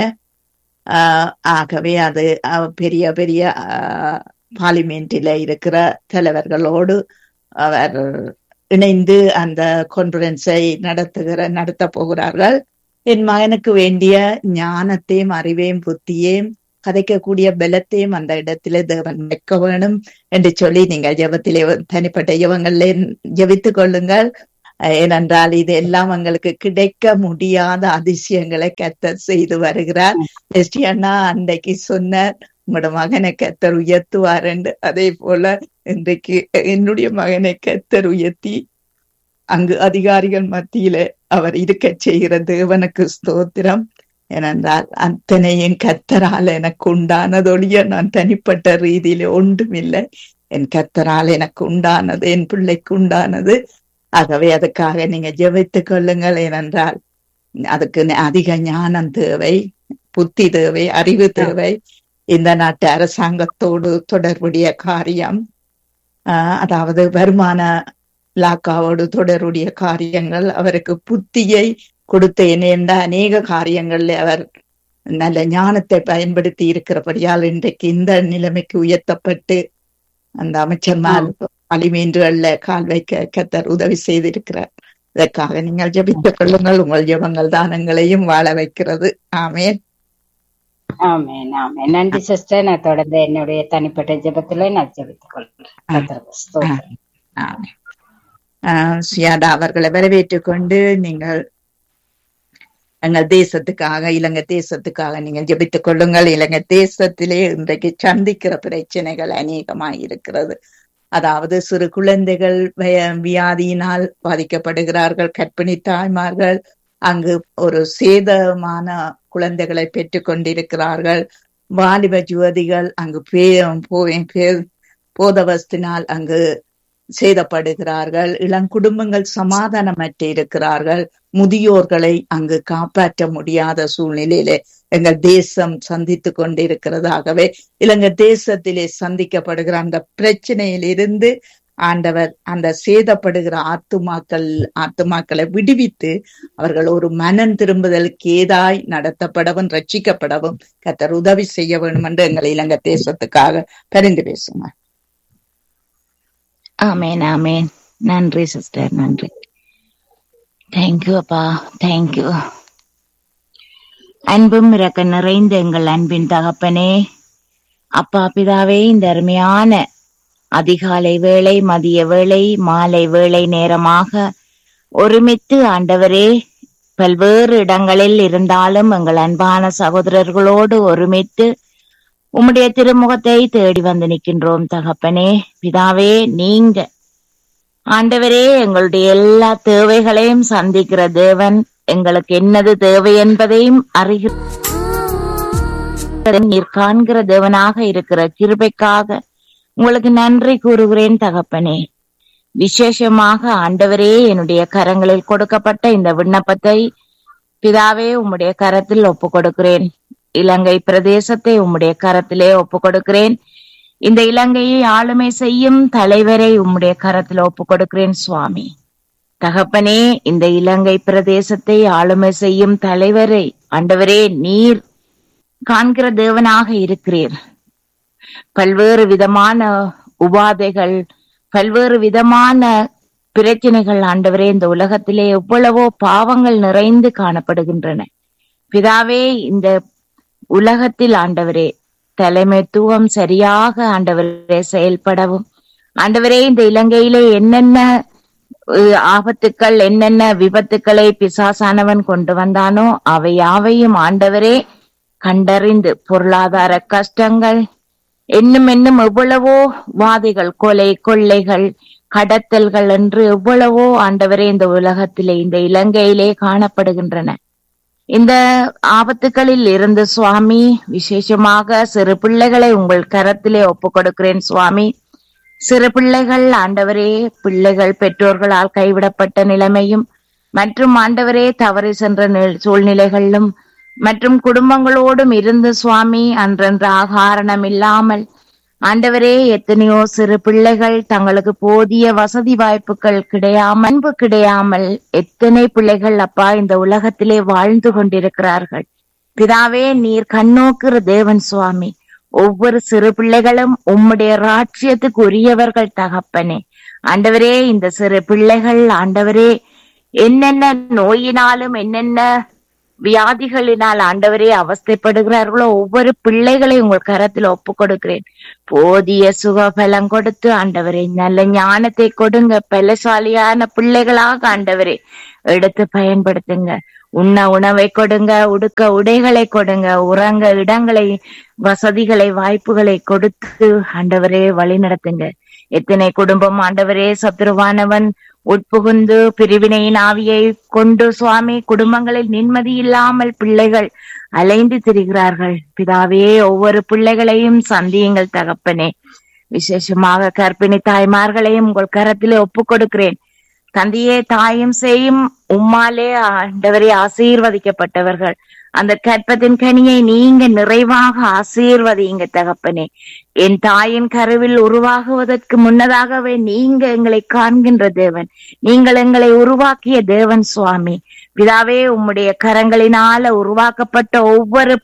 ஆகவே அது பெரிய பெரிய பார்லிமெண்டில இருக்கிற தலைவர்களோடு அவர் இணைந்து அந்த கான்ஃபரன்ஸை நடத்த போகிறார்கள். என் மகனுக்கு வேண்டிய ஞானத்தையும் அறிவையும் புத்தியையும் கதைக்கக்கூடிய பலத்தையும் அந்த இடத்திலே தேவன் வைக்க வேணும் என்று சொல்லி நீங்கள் ஜெபத்திலே தனிப்பட்ட ஜெபங்களிலே ஜெபித்துக் கொள்ளுங்கள். ஏனென்றால் இது எல்லாம் எங்களுக்கு கிடைக்க முடியாத அதிசயங்களை கர்த்தர் செய்து வருகிறார். எஸ்டி அண்ணா அன்றைக்கு சொன்னார், உங்களோட மகனை கர்த்தர் உயர்த்துவார் என்று. அதே போல இன்றைக்கு என்னுடைய மகனை கர்த்தர் உயர்த்தி அங்கு அதிகாரிகள் மத்தியில அவர் இருக்க செய்கிற தேவனுக்கு ஸ்தோத்திரம். ஏனென்றால் அத்தனையும் கர்த்தரால் எனக்கு உண்டானதொழிய நான் தனிப்பட்ட ரீதியில ஒன்றுமில்லை. என் கர்த்தரால் எனக்கு உண்டானது, என் பிள்ளைக்கு உண்டானது. ஆகவே அதுக்காக நீங்க ஜெபித்துக் கொள்ளுங்கள். ஏனென்றால் அதுக்கு அதிக ஞானம் தேவை, புத்தி தேவை, அறிவு தேவை. இந்த நாட்டு அரசாங்கத்தோடு தொடர்புடைய காரியம், அதாவது வருமான லாக்காவோடு தொடர்புடைய காரியங்கள், அவருக்கு புத்தியை கொடுத்த இணைந்த அநேக காரியங்கள்ல அவர் நல்ல ஞானத்தை பயன்படுத்தி இருக்கிறபடியால் இன்றைக்கு இந்த நிலைமைக்கு உயர்த்தப்பட்டு அந்த அமைச்சர்மார் அலிமீன்றுகள்ல கால் வைக்க கர்த்தர் உதவி செய்திருக்கிறார். இதற்காக நீங்கள் ஜெபித்துக் கொள்ளுங்கள். உங்கள் ஜெபங்கள் தானங்களையும் வாழ வைக்கிறது. ஆமேன், ஆமேன், ஆமேன். நன்றி சிஸ்டர். நான் தொடர்ந்து என்னுடைய தனிப்பட்ட ஜெபத்துல நான் ஜெபித்துக் கொள்கிறேன். சுயாதா அவர்களை வரவேற்றுக் கொண்டு நீங்கள் எங்கள் தேசத்துக்காக, இலங்கை தேசத்துக்காக நீங்கள் ஜெபித்துக் கொள்ளுங்கள். இலங்கை தேசத்திலே இன்றைக்கு சந்திக்கிற பிரச்சனைகள் அநேகமாய் இருக்கிறது. அதாவது சிறு குழந்தைகள் வியாதியினால் பாதிக்கப்படுகிறார்கள். கர்ப்பிணி தாய்மார்கள் அங்கு ஒரு சேதமான குழந்தைகளை பெற்றுக் கொண்டிருக்கிறார்கள். வாலிப ஜுவதிகள் அங்கு போதவஸ்தினால் அங்கு சேதப்படுகிறார்கள். இளங்குடும்பங்கள் சமாதானமற்று இருக்கிறார்கள். முதியோர்களை அங்கு காப்பாற்ற முடியாத சூழ்நிலையிலே எங்கள் தேசம் சந்தித்துக் கொண்டிருக்கிறதாகவே இலங்கை தேசத்திலே சந்திக்கப்படுகிற அந்த பிரச்சனையிலிருந்து ஆண்டவர் அந்த சேதப்படுகிற ஆத்துமாக்களை விடுவித்து அவர்கள் ஒரு மனம் திரும்புதலுக்கு ஏதாய் நடத்தப்படவும் ரட்சிக்கப்படவும் கர்த்தர் உதவி செய்ய வேண்டும் என்று எங்கள் இலங்கை தேசத்துக்காக பரிந்து பேசுங்க. ஆமேன், ஆமேன். நன்றி சிஸ்டர், நன்றி. தேங்க்யூ அப்பா, தேங்க்யூ. அன்பும் இரக்க நிறைந்த எங்கள் அன்பின் தகப்பனே, அப்பா பிதாவே, இந்த அருமையான அதிகாலை வேளை, மதிய வேளை, மாலை வேளை நேரமாக ஒருமித்து ஆண்டவரே பல்வேறு இடங்களில் இருந்தாலும் எங்கள் அன்பான சகோதரர்களோடு ஒருமித்து உம்முடைய திருமுகத்தை தேடி வந்து நிற்கின்றோம் தகப்பனே. பிதாவே, நீங்க ஆண்டவரே எங்களுடைய எல்லா தேவைகளையும் சந்திக்கிற தேவன், எங்களுக்கு என்னது தேவை என்பதையும் அறிகிற நீர் காண்கிற தேவனாக இருக்கிற கிருபைக்காக உங்களுக்கு நன்றி கூறுகிறேன் தகப்பனே. விசேஷமாக ஆண்டவரே, என்னுடைய கரங்களில் கொடுக்கப்பட்ட இந்த விண்ணப்பத்தை பிதாவே உம்முடைய கரத்தில் ஒப்பு கொடுக்கிறேன். இலங்கை பிரதேசத்தை உம்முடைய கரத்திலே ஒப்பு கொடுக்கிறேன். இந்த இலங்கையை ஆளுமை செய்யும் தலைவரை உம்முடைய கரத்தில் ஒப்பு கொடுக்கிறேன் சுவாமி. தகப்பனே, இந்த இலங்கை பிரதேசத்தை ஆளுமை செய்யும் தலைவரை ஆண்டவரே நீர் காண்கிற தேவனாக இருக்கிறீர். பல்வேறு விதமான உபாதைகள், பல்வேறு விதமான பிரச்சனைகள் ஆண்டவரே இந்த உலகத்திலே எவ்வளவோ பாவங்கள் நிறைந்து காணப்படுகின்றன. பிதாவே, இந்த உலகத்தில் ஆண்டவரே தலைமைத்துவம் சரியாக ஆண்டவரே செயல்படவும் ஆண்டவரே இந்த இலங்கையிலே என்னென்ன ஆபத்துக்கள், என்னென்ன விபத்துக்களை பிசாசானவன் கொண்டு வந்தானோ அவை யாவையும் ஆண்டவரே கண்டறிந்து, பொருளாதார கஷ்டங்கள் என்னும் எவ்வளவோ வாதைகள், கொலை கொள்ளைகள், கடத்தல்கள் என்று எவ்வளவோ ஆண்டவரே இந்த உலகத்திலே இந்த இலங்கையிலே காணப்படுகின்றன. இந்த ஆபத்துகளில் இருந்து சுவாமி விசேஷமாக சிறு பிள்ளைகளை உங்கள் கரத்திலே ஒப்பு கொடுக்கிறேன் சுவாமி. சிறு பிள்ளைகள் ஆண்டவரே, பிள்ளைகள் பெற்றோர்களால் கைவிடப்பட்ட நிலைமையும் மற்றும் ஆண்டவரே தவறி சென்ற சூழ்நிலைகளிலும் மற்றும் குடும்பங்களோடும் இருந்து சுவாமி அன்றென்ற ஆகாரணம் இல்லாமல் ஆண்டவரே எத்தனையோ சிறு பிள்ளைகள் தங்களுக்கு போதிய வசதி வாய்ப்புகள் கிடையாமல், அன்பு கிடையாமல் எத்தனை பிள்ளைகள் அப்பா இந்த உலகத்திலே வாழ்ந்து கொண்டிருக்கிறார்கள். பிதாவே, நீர் கண்ணோக்குற தேவன் சுவாமி. ஒவ்வொரு சிறு பிள்ளைகளும் உம்முடைய ராஜ்யத்துக்கு உரியவர்கள் தகப்பனே. ஆண்டவரே, இந்த சிறு பிள்ளைகள் ஆண்டவரே என்னென்ன நோயினாலும் என்னென்ன வியாதிகளினால் ஆண்டவரே அவஸ்தைப்படுகிறார்களோ ஒவ்வொரு பிள்ளைகளையும் உங்கள் கரத்தில் ஒப்பு கொடுக்கிறேன். போதிய சுகபலம் கொடுத்து ஆண்டவரே நல்ல ஞானத்தை கொடுங்க. பலசாலியான பிள்ளைகளாக ஆண்டவரே எடுத்து பயன்படுத்துங்க. உண்ண உணவை கொடுங்க, உடுக்க உடைகளை கொடுங்க, உறங்க இடங்களை, வசதிகளை, வாய்ப்புகளை கொடுத்து ஆண்டவரே வழி நடத்துங்க. எத்தனை குடும்பம் ஆண்டவரே சத்துருவானவன் உட்புகுந்து பிரிவினையின் ஆவியை கொண்டு சுவாமி குடும்பங்களில் நிம்மதி இல்லாமல் பிள்ளைகள் அலைந்து திரிகிறார்கள். பிதாவே, ஒவ்வொரு பிள்ளைகளையும் சந்தியுங்கள் தகப்பனே. விசேஷமாக கர்ப்பிணி தாய்மார்களையும் உங்கள் கரத்திலே ஒப்பு கொடுக்கிறேன். தந்தையே, தாயும் செய்யும் உம்மாலே ஆண்டவரே ஆசீர்வதிக்கப்பட்டவர்கள். அந்த கற்பத்தின் கனியை நீங்க நிறைவாக ஆசீர்வதிங்க தகப்பனே. என் தாயின் கருவில் உருவாகுவதற்கு முன்னதாகவே நீங்க எங்களை காண்கின்ற தேவன், நீங்கள் எங்களை உருவாக்கிய தேவன் சுவாமி. பிதாவே, உம்முடைய கரங்களினால உருவாக்கப்பட்ட ஒவ்வொரு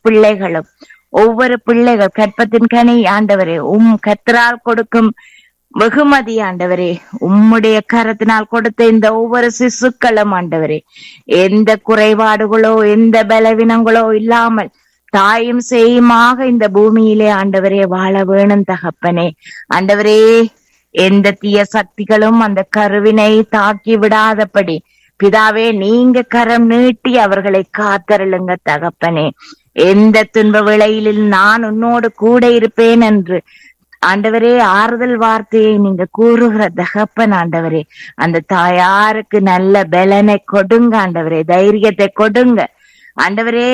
பிள்ளைகள் கற்பத்தின் கனி ஆண்டவரே, கர்த்தரால் கொடுக்கும் வெகுமதி ஆண்டவரே, உம்முடைய கரத்தினால் கொடுத்த இந்த ஒவ்வொரு சிசுக்களும் ஆண்டவரே எந்த குறைபாடுகளோ எந்த பலவீனங்களோ இல்லாமல் தாயும் செய்யுமாக இந்த பூமியிலே ஆண்டவரே வாழ வேணும் தகப்பனே. ஆண்டவரே, எந்த தீய சக்திகளும் அந்த கருவினை தாக்கி விடாதபடி பிதாவே நீங்க கரம் நீட்டி அவர்களை காத்தருளுங்க தகப்பனே. எந்த துன்ப வேளையிலும் நான் உன்னோடு கூட இருப்பேன் என்று ஆண்டவரே ஆறுதல் வார்த்தையை நீங்க கூறுகிற தகப்பன் ஆண்டவரே, அந்த தாயாருக்கு நல்ல பலனை கொடுங்க ஆண்டவரே, தைரியத்தை கொடுங்க ஆண்டவரே.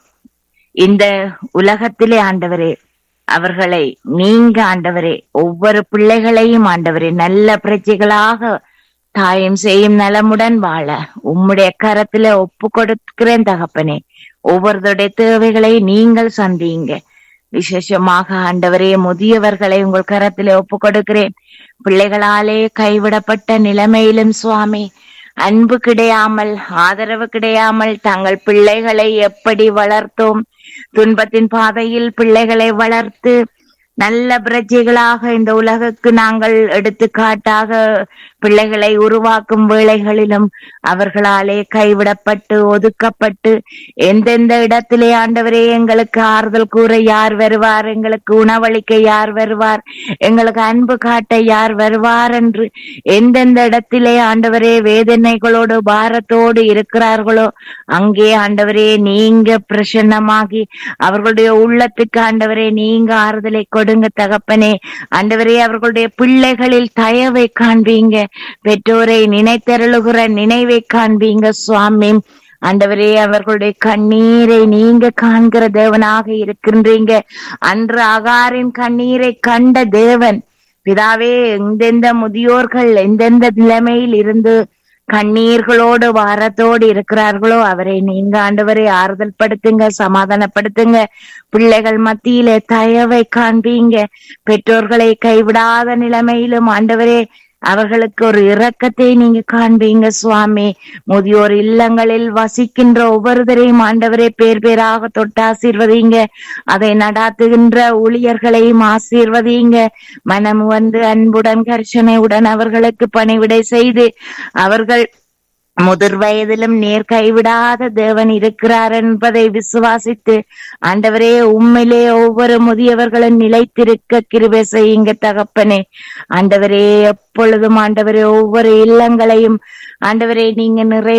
இந்த உலகத்திலே ஆண்டவரே அவர்களை நீங்க ஆண்டவரே ஒவ்வொரு பிள்ளைகளையும் ஆண்டவரே நல்ல பிரஜைகளாக தாயும் செய்யும் நலமுடன் வாழ உம்முடைய கரத்திலே ஒப்பு கொடுக்கிறேன் தகப்பனே. ஒவ்வொருடைய தேவைகளை நீங்கள் சந்தியுங்க. விசேஷமாக ஆண்டவரே முதியவர்களை உங்கள் கரத்திலே ஒப்பு கொடுக்கிறேன். பிள்ளைகளாலே கைவிடப்பட்ட நிலைமையிலும் சுவாமி அன்பு கிடையாமல் ஆதரவு கிடையாமல் தங்கள் பிள்ளைகளை எப்படி வளர்த்தோம், துன்பத்தின் பாதையில் பிள்ளைகளை வளர்த்து நல்ல பிரஜைகளாக இந்த உலகுக்கு நாங்கள் எடுத்துக்காட்டாக பிள்ளைகளை உருவாக்கும் வேளைகளிலும் அவர்களாலே கைவிடப்பட்டு ஒதுக்கப்பட்டு எந்தெந்த இடத்திலே ஆண்டவரே எங்களுக்கு ஆறுதல் கூற யார் வருவார், எங்களுக்கு உணவளிக்க யார் வருவார், எங்களுக்கு அன்பு காட்ட யார் வருவார் என்று எந்தெந்த இடத்திலே ஆண்டவரே வேதனைகளோடு பாரத்தோடு இருக்கிறார்களோ அங்கே ஆண்டவரே நீங்க பிரசன்னமாகி அவர்களுடைய உள்ளத்துக்கு ஆண்டவரே நீங்க ஆறுதலை கொடுங்க தகப்பனே. ஆண்டவரே அவர்களுடைய பிள்ளைகளில் தயவை காண்பீங்க, பெற்றோரை நினைத்தருளுகிற நினைவை காண்பீங்க சுவாமி. ஆண்டவரே அவர்களுடைய கண்ணீரை நீங்க காண்கிற தேவனாக இருக்கின்றீங்க. அன்று ஆகாரின் கண்ணீரை கண்ட தேவன் பிதாவே, எந்தெந்த முதியோர்கள் எந்தெந்த நிலைமையில் இருந்து கண்ணீர்களோடு வாரத்தோடு இருக்கிறார்களோ அவரை நீங்க ஆண்டவரை ஆறுதல் படுத்துங்க, சமாதானப்படுத்துங்க. பிள்ளைகள் மத்தியிலே தயவை காண்பீங்க. பெற்றோர்களை கைவிடாத நிலைமையிலும் ஆண்டவரே அவர்களுக்கு ஒரு இரக்கத்தை நீங்க காண்பீங்க சுவாமி. முதியோர் இல்லங்களில் வசிக்கின்ற ஒவ்வொருவரையும் ஆண்டவரே பேர் பேராக தொட்டு ஆசீர்வதிங்க. அதை நடாத்துகின்ற ஊழியர்களையும் ஆசீர்வதிங்க. மனம் வந்து அன்புடன் கர்ஷனையுடன் அவர்களுக்கு பணிவிடை செய்து அவர்கள் முதிர் வயதிலும் நேர் கைவிடாத தேவன் இருக்கிறார் என்பதை விசுவாசித்து ஆண்டவரே உம்மிலே ஒவ்வொரு முதியவர்களும் நிலைத்திருக்க கிருபை செய்யுங்க தகப்பனே. ஆண்டவரே எப்பொழுதும் ஆண்டவரே ஒவ்வொரு இல்லங்களையும் ஆண்டவரே நீங்க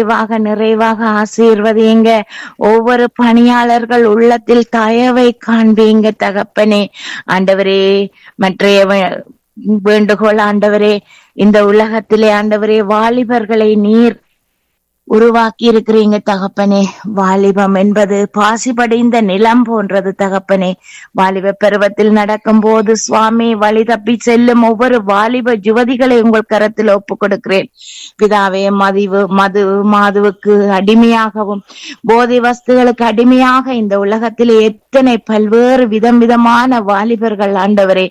நிறைவாக ஆசீர்வதிங்க. ஒவ்வொரு பணியாளர்கள் உள்ளத்தில் தயவை காண்பீங்க தகப்பனே. ஆண்டவரே மற்றைய வேண்டுகோள் ஆண்டவரே, இந்த உலகத்திலே ஆண்டவரே வாலிபர்களை நீர் உருவாக்கி இருக்கிறீங்க தகப்பனே. வாலிபம் என்பது பாசிபடைந்த நிலம் போன்றது தகப்பனே. வாலிப பருவத்தில் நடக்கும் போது சுவாமி வழி தப்பி செல்லும் ஒவ்வொரு வாலிப யுவதிகளை உங்கள் கரத்தில் ஒப்பு கொடுக்கிறேன் பிதாவே. மாதுவுக்கு அடிமையாகவும் போதை வஸ்துகளுக்கு அடிமையாக இந்த உலகத்திலே எத்தனை பல்வேறு விதமான வாலிபர்கள் ஆண்டவரே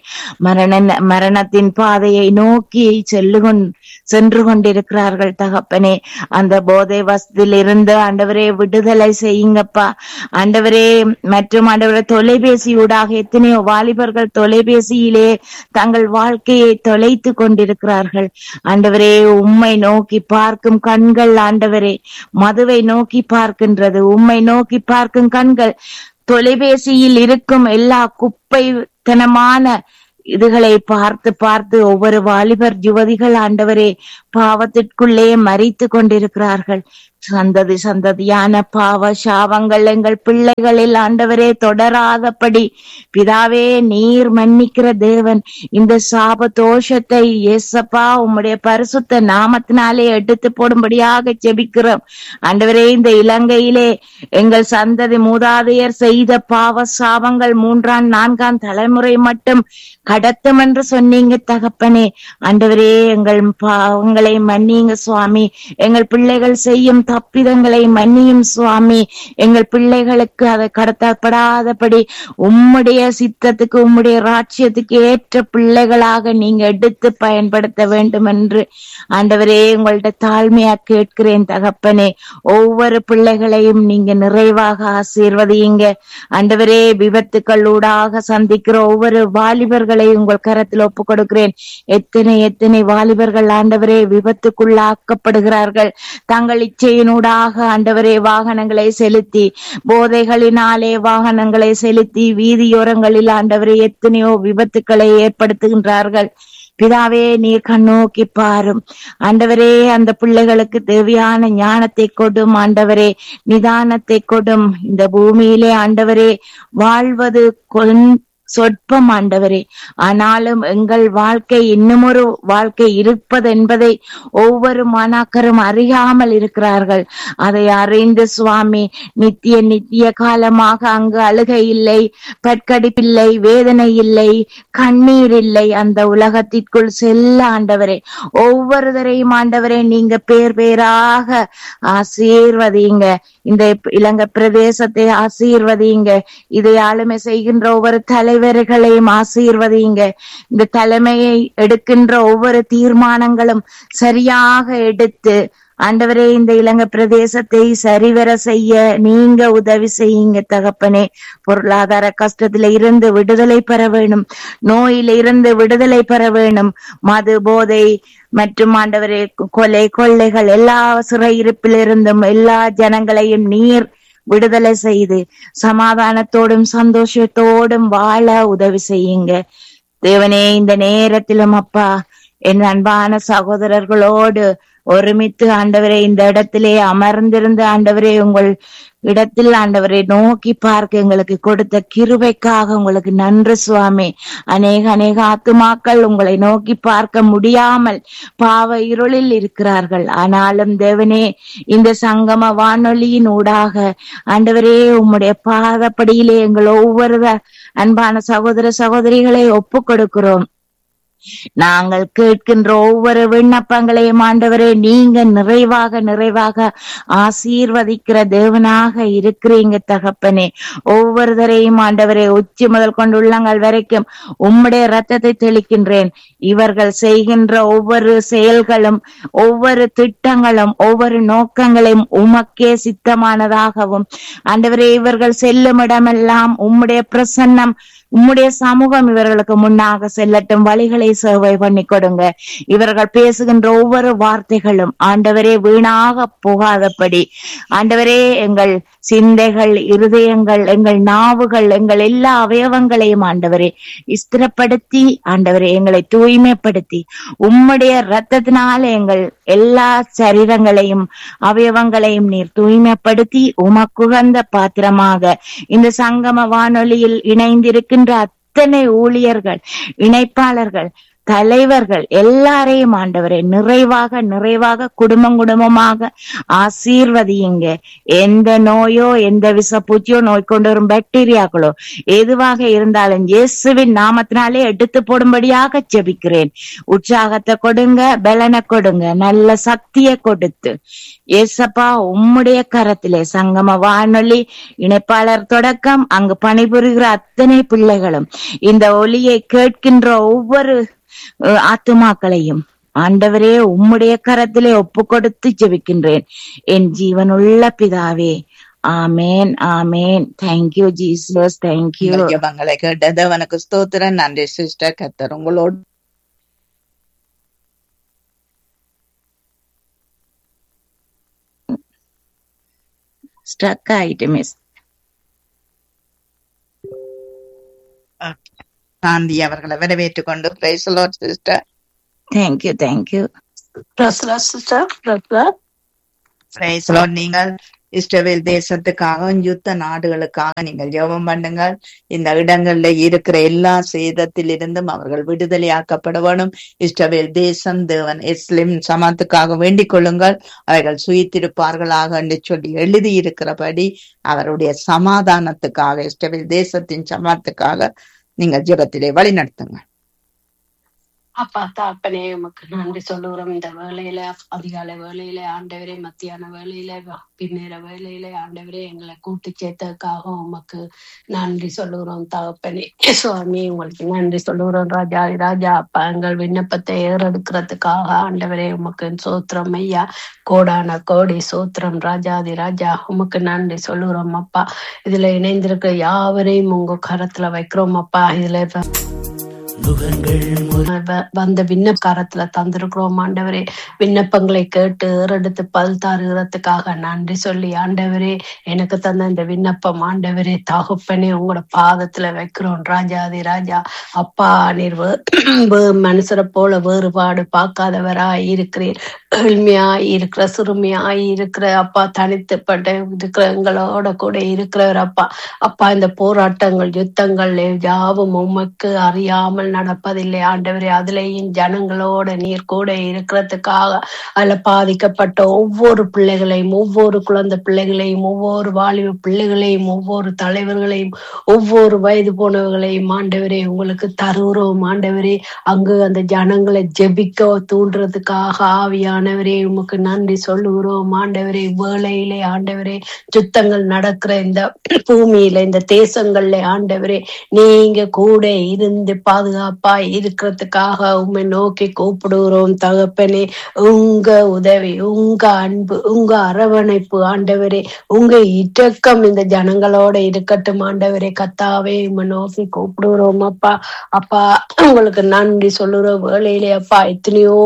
மரணத்தின் பாதையை நோக்கி சென்று கொண்டிருக்கிறார்கள் தகப்பனே. அந்த போதை போதை வசதியில் இருந்து ஆண்டவரே விடுதலை செய்யுங்கப்பா ஆண்டவரே. மற்றும் ஆண்டவரே தொலைபேசியூடாக எத்தனையோ வாலிபர்கள் தொலைபேசியிலே தங்கள் வாழ்க்கையை தொலைத்து கொண்டிருக்கிறார்கள் ஆண்டவரே. உம்மை நோக்கி பார்க்கும் கண்கள் ஆண்டவரே மதுவை நோக்கி பார்க்கின்றது, உம்மை நோக்கி பார்க்கும் கண்கள் தொலைபேசியில் இருக்கும் எல்லா குப்பைத்தனமான இதுகளை பார்த்து பார்த்து ஒவ்வொரு வாலிபர் யுவதிகள் ஆண்டவரே பாவத்திற்குள்ளே மரித்து கொண்டிருக்கிறார்கள். சந்ததி சந்ததியான பாவ சாபங்கள் எங்கள் பிள்ளைகளில் ஆண்டவரே தொடராதபடி பிதாவே நீர் மன்னிக்கிற தேவன். இந்த சாப தோஷத்தை இயேசப்பா உம்முடைய பரிசுத்த நாமத்தினாலே எடுத்து போடும்படியாக ஜெபிக்கிறோம் ஆண்டவரே. இந்த இலங்கையிலே எங்கள் சந்ததி மூதாதையர் செய்த பாவ சாபங்கள் 3ஆம் 4ஆம் தலைமுறை மட்டும் கடத்தும் என்று சொன்னீங்க தகப்பனே. ஆண்டவரே எங்கள் பாவங்களை மன்னிங்க சுவாமி, எங்கள் பிள்ளைகள் செய்யும் தப்பிதங்களை மன்னியும் சுவாமி. எங்கள் பிள்ளைகளுக்கு அதை கடத்தப்படாதபடி உம்முடைய சித்தத்துக்கு உம்முடைய ராஜ்யத்துக்கு ஏற்ற பிள்ளைகளாக நீங்க எடுத்து பயன்படுத்த வேண்டும் என்று ஆண்டவரே உங்கள்ட்ட தாழ்மையா கேட்கிறேன் தகப்பனே. ஒவ்வொரு பிள்ளைகளையும் நீங்க நிறைவாக ஆசீர்வதியுங்க ஆண்டவரே. விபத்துக்களூடாக சந்திக்கிற ஒவ்வொரு வாலிபர்களை உங்கள் கரத்தில் ஒப்பு கொடுக்கிறேன். எத்தனை எத்தனை வாலிபர்கள் ஆண்டவரே விபத்துக்குள்ளாக்கப்படுகிறார்கள். தங்கள் இச்சையினூடாக ஆண்டவரே வாகனங்களை செலுத்தி, போதைகளினாலே வாகனங்களை செலுத்தி வீதியோரங்களில் ஆண்டவரே எத்தனையோ விபத்துக்களை ஏற்படுத்துகின்றார்கள். பிதாவே நீர் கண்ணோக்கி பாரும் ஆண்டவரே. அந்த பிள்ளைகளுக்கு தேவையான ஞானத்தை கொடும் ஆண்டவரே, நிதானத்தை கொடும். இந்த பூமியிலே ஆண்டவரே வாழ்வது சொற்பம் ஆண்டவரே. ஆனாலும் எங்கள் வாழ்க்கை இன்னுமொரு வாழ்க்கை இருப்பது என்பதை ஒவ்வொரு மாணாக்கரும் அறியாமல் இருக்கிறார்கள். அதை அறிந்து சுவாமி நித்திய நித்திய காலமாக அங்கு அழுகை இல்லை, பற்கடிப்பில்லை, வேதனை இல்லை, கண்ணீர் இல்லை. அந்த உலகத்திற்குள் செல்ல ஆண்டவரே ஒவ்வொருவரையும் ஆண்டவரே நீங்க பேர் பேராக ஆசீர்வதிங்க. இந்த இலங்கை பிரதேசத்தை ஆசீர்வதிங்க. இதை ஆளுமை செய்கின்ற ஒவ்வொரு தலைவர்களையும் ஆசீர்வதிங்க. இந்த தலைமையை எடுக்கின்ற ஒவ்வொரு தீர்மானங்களும் சரியாக எடுத்து ஆண்டவரே இந்த இலங்கை பிரதேசத்தை சரிவர செய்ய நீங்க உதவி செய்யுங்க தகப்பனே. பொருளாதார கஷ்டத்தில இருந்து விடுதலை பெற வேணும், நோயில இருந்து விடுதலை பெற வேணும். மது போதை மற்றும் ஆண்டவரே கொலை கொள்ளைகள் எல்லா சிறையிருப்பிலிருந்தும் எல்லா ஜனங்களையும் நீர் விடுதலை செய்து சமாதானத்தோடும் சந்தோஷத்தோடும் வாழ உதவி செய்யுங்க தேவனே. இந்த நேரத்திலும் அப்பா என் அன்பான சகோதரர்களோடு ஒருமித்து ஆண்டவரே இந்த இடத்திலே அமர்ந்திருந்து ஆண்டவரே உங்கள் இடத்தில் ஆண்டவரை நோக்கி பார்க்க எங்களுக்கு கொடுத்த கிருபைக்காக உங்களுக்கு நன்றி சுவாமி. அநேக ஆத்துமாக்கள் உங்களை நோக்கி பார்க்க முடியாமல் பாவ இருளில் இருக்கிறார்கள். ஆனாலும் தேவனே இந்த சங்கம வானொலியின் ஊடாக ஆண்டவரே உம்முடைய பாதப்படியிலே எங்கள் ஒவ்வொரு அன்பான சகோதர சகோதரிகளை ஒப்பு கொடுக்கிறோம். நாங்கள் கேட்கின்ற ஒவ்வொரு விண்ணப்பங்களையும் ஆண்டவரே நீங்க நிறைவாக ஆசீர்வதிக்கிற தேவனாக இருக்கிறீங்க தகப்பனே. ஒவ்வொருவரையும் ஆண்டவரே உச்சி முதல் கொண்டு உள்ளங்கள் வரைக்கும் உம்முடைய ரத்தத்தை தெளிக்கின்றேன். இவர்கள் செய்கின்ற ஒவ்வொரு செயல்களும் ஒவ்வொரு திட்டங்களும் ஒவ்வொரு நோக்கங்களையும் உமக்கே சித்தமானதாகவும் ஆண்டவரே இவர்கள் செல்லும் இடமெல்லாம் உம்முடைய பிரசன்னம் உம்முடைய சமூகம் இவர்களுக்கு முன்னாக செல்லட்டும். வழிகளை சேவை பண்ணி கொடுங்க. இவர்கள் பேசுகின்ற ஒவ்வொரு வார்த்தைகளும் ஆண்டவரே வீணாக போகாதபடி ஆண்டவரே எங்கள் சிந்தைகள், இருதயங்கள், எங்கள் நாவுகள், எங்கள் எல்லா அவயவங்களையும் ஆண்டவரே ஸ்திரப்படுத்தி ஆண்டவரே எங்களை தூய்மைப்படுத்தி உம்முடைய இரத்தத்தினால எங்கள் எல்லா சரீரங்களையும் அவயவங்களையும் நீர் தூய்மைப்படுத்தி உமக்குகந்த பாத்திரமாக இந்த சங்கம வானொலியில் இணைந்திருக்கின்ற அத்தனை ஊழியர்கள், இணைப்பாளர்கள், தலைவர்கள் எல்லாரையும் ஆண்டவரே நிறைவாக குடும்பமாக ஆசீர்வதியுங்க. எந்த நோயோ எந்த விஷப்பூச்சியோ நோய் கொண்டு வரும் பாக்டீரியாக்களோ எதுவாக இருந்தாலும் இயேசுவின் நாமத்தினாலே எடுத்து போடும்படியாக ஜெபிக்கிறேன். உற்சாகத்தை கொடுங்க, பலனை கொடுங்க, நல்ல சக்தியை கொடுத்து ஏசப்பா உம்முடைய கரத்திலே சங்கம வானொலி இணைப்பாளர் தொடக்கம் அங்கு பணிபுரிகிற அத்தனை பிள்ளைகளும் இந்த ஒலியை கேட்கின்ற ஒவ்வொரு ஆத்துமாக்களையும் ஆண்டவரே, உம்முடைய கரத்திலே ஒப்பு கொடுத்து ஜெபிக்கின்றேன் என் ஜீவனுள்ள பிதாவே. ஆமேன், ஆமேன். Thank you Jesus, thank you. உங்கள் ஜெபங்களை கேட்டது அவனுக்கு ஸ்தோத்திரம். நன்றி சிஸ்டர். கர்த்தர் உங்களோடு ஸ்ட்ரக் ஆயிட்டு மிஸ். காந்தி அவர்களை வரவேற்றுக் கொண்டு praise the Lord sister. Thank you, thank you. Sister praise the Lord. நீங்கள் இஸ்ரவேல் தேசத்துக்காக, யுத்த நாடுகளுக்காக நீங்கள் ஜெபம் பண்ணுங்கள். இந்த இடங்கள்ல இருக்கிற எல்லா சேதத்திலிருந்தும் அவர்கள் விடுதலையாக்கப்பட வேணும். இஸ்ரவேல் தேசம், தேவன் எஸ்லிம் சமாத்துக்காக வேண்டிக் கொள்ளுங்கள். அவர்கள் சுயித்திருப்பார்களாக என்று சொல்லி எழுதி இருக்கிறபடி அவருடைய சமாதானத்துக்காக, இஸ்ரவேல் தேசத்தின் சமாத்துக்காக நீங்கள் ஜெபத்திலே வழி நடத்துங்க. அப்பா தாப்பனே, உமக்கு நன்றி சொல்லுகிறோம். இந்த வேலையில, அதிகாலை வேலையில ஆண்டவரே, மத்தியான வேலையில, பின்னேற வேலையில ஆண்டவரே எங்களை கூட்டு சேர்த்ததுக்காக உமக்கு நன்றி சொல்லுகிறோம் தகப்பனே. சுவாமி, உங்களுக்கு நன்றி சொல்லுகிறோம் ராஜா. ராஜா அப்பா, எங்கள் விண்ணப்பத்தை ஏறெடுக்கிறதுக்காக ஆண்டவரே உமக்கு சோத்திரம் ஐயா. கோடான கோடி சோத்திரம் ராஜாதி ராஜா, உமக்கு நன்றி சொல்லுகிறோம் அப்பா. இதுல இணைந்திருக்கிற யாவரையும் உங்க கரத்துல வைக்கிறோம் அப்பா. இதுல வந்த விண்ணப்பக்காரத்துல தந்திருக்கிறோம் ஆண்டவரே. விண்ணப்பங்களை கேட்டு ஏறெடுத்து பல் தாருகிறதுக்காக நன்றி சொல்லி ஆண்டவரே, எனக்கு தந்த இந்த விண்ணப்பம் ஆண்டவரே தகப்பனே உங்களோட பாதத்துல வைக்கிறோம் ராஜாதி ராஜா. அப்பா, நீர் மனுஷரை போல வேறுபாடு பார்க்காதவராய் இருக்கிறீர். எளிமையாய் இருக்கிற, சிறுமியாய் இருக்கிற அப்பா, தனித்துப்பட்ட இருக்கிற எங்களோட கூட இருக்கிறவர் அப்பா. அப்பா, இந்த போராட்டங்கள், யுத்தங்கள் யாவும் உமக்கு அறியாமல் நடப்பதில்லை ஆண்டவரே. அதுலேயும் ஜனங்களோட நீர் கூட இருக்கிறதுக்காக அதுல பாதிக்கப்பட்ட ஒவ்வொரு பிள்ளைகளையும், ஒவ்வொரு குழந்தை பிள்ளைகளையும், ஒவ்வொரு வாலிப பிள்ளைகளையும், ஒவ்வொரு தலைவர்களையும், ஒவ்வொரு வயது போனவர்களையும் ஆண்டவரே உங்களுக்கு தருகிறோம் ஆண்டவரே. அங்கு அந்த ஜனங்களை ஜெபிக்க தூண்டுறதுக்காக ஆவியானவரே உமக்கு நன்றி சொல்லுகிறோம் ஆண்டவரே. வேளையிலே ஆண்டவரே, யுத்தங்கள் நடக்கிற இந்த பூமியில, இந்த தேசங்கள்ல ஆண்டவரே நீங்க கூட இருந்து பாதுகாப்பா இருக்கிறதுக்காக உம்மை நோக்கி கூப்பிடுகிறோம் தகப்பனே. உங்க உதவி, உங்க அன்பு, உங்க அரவணைப்பு ஆண்டவரே, உங்க இரக்கம் இந்த ஜனங்களோட இருக்கட்டும் ஆண்டவரே. கத்தாவே உம்மை நோக்கி கூப்பிடுகிறோம் அப்பா. அப்பா, உங்களுக்கு நன்றி சொல்லுற வேளையிலே அப்பா, எத்தனையோ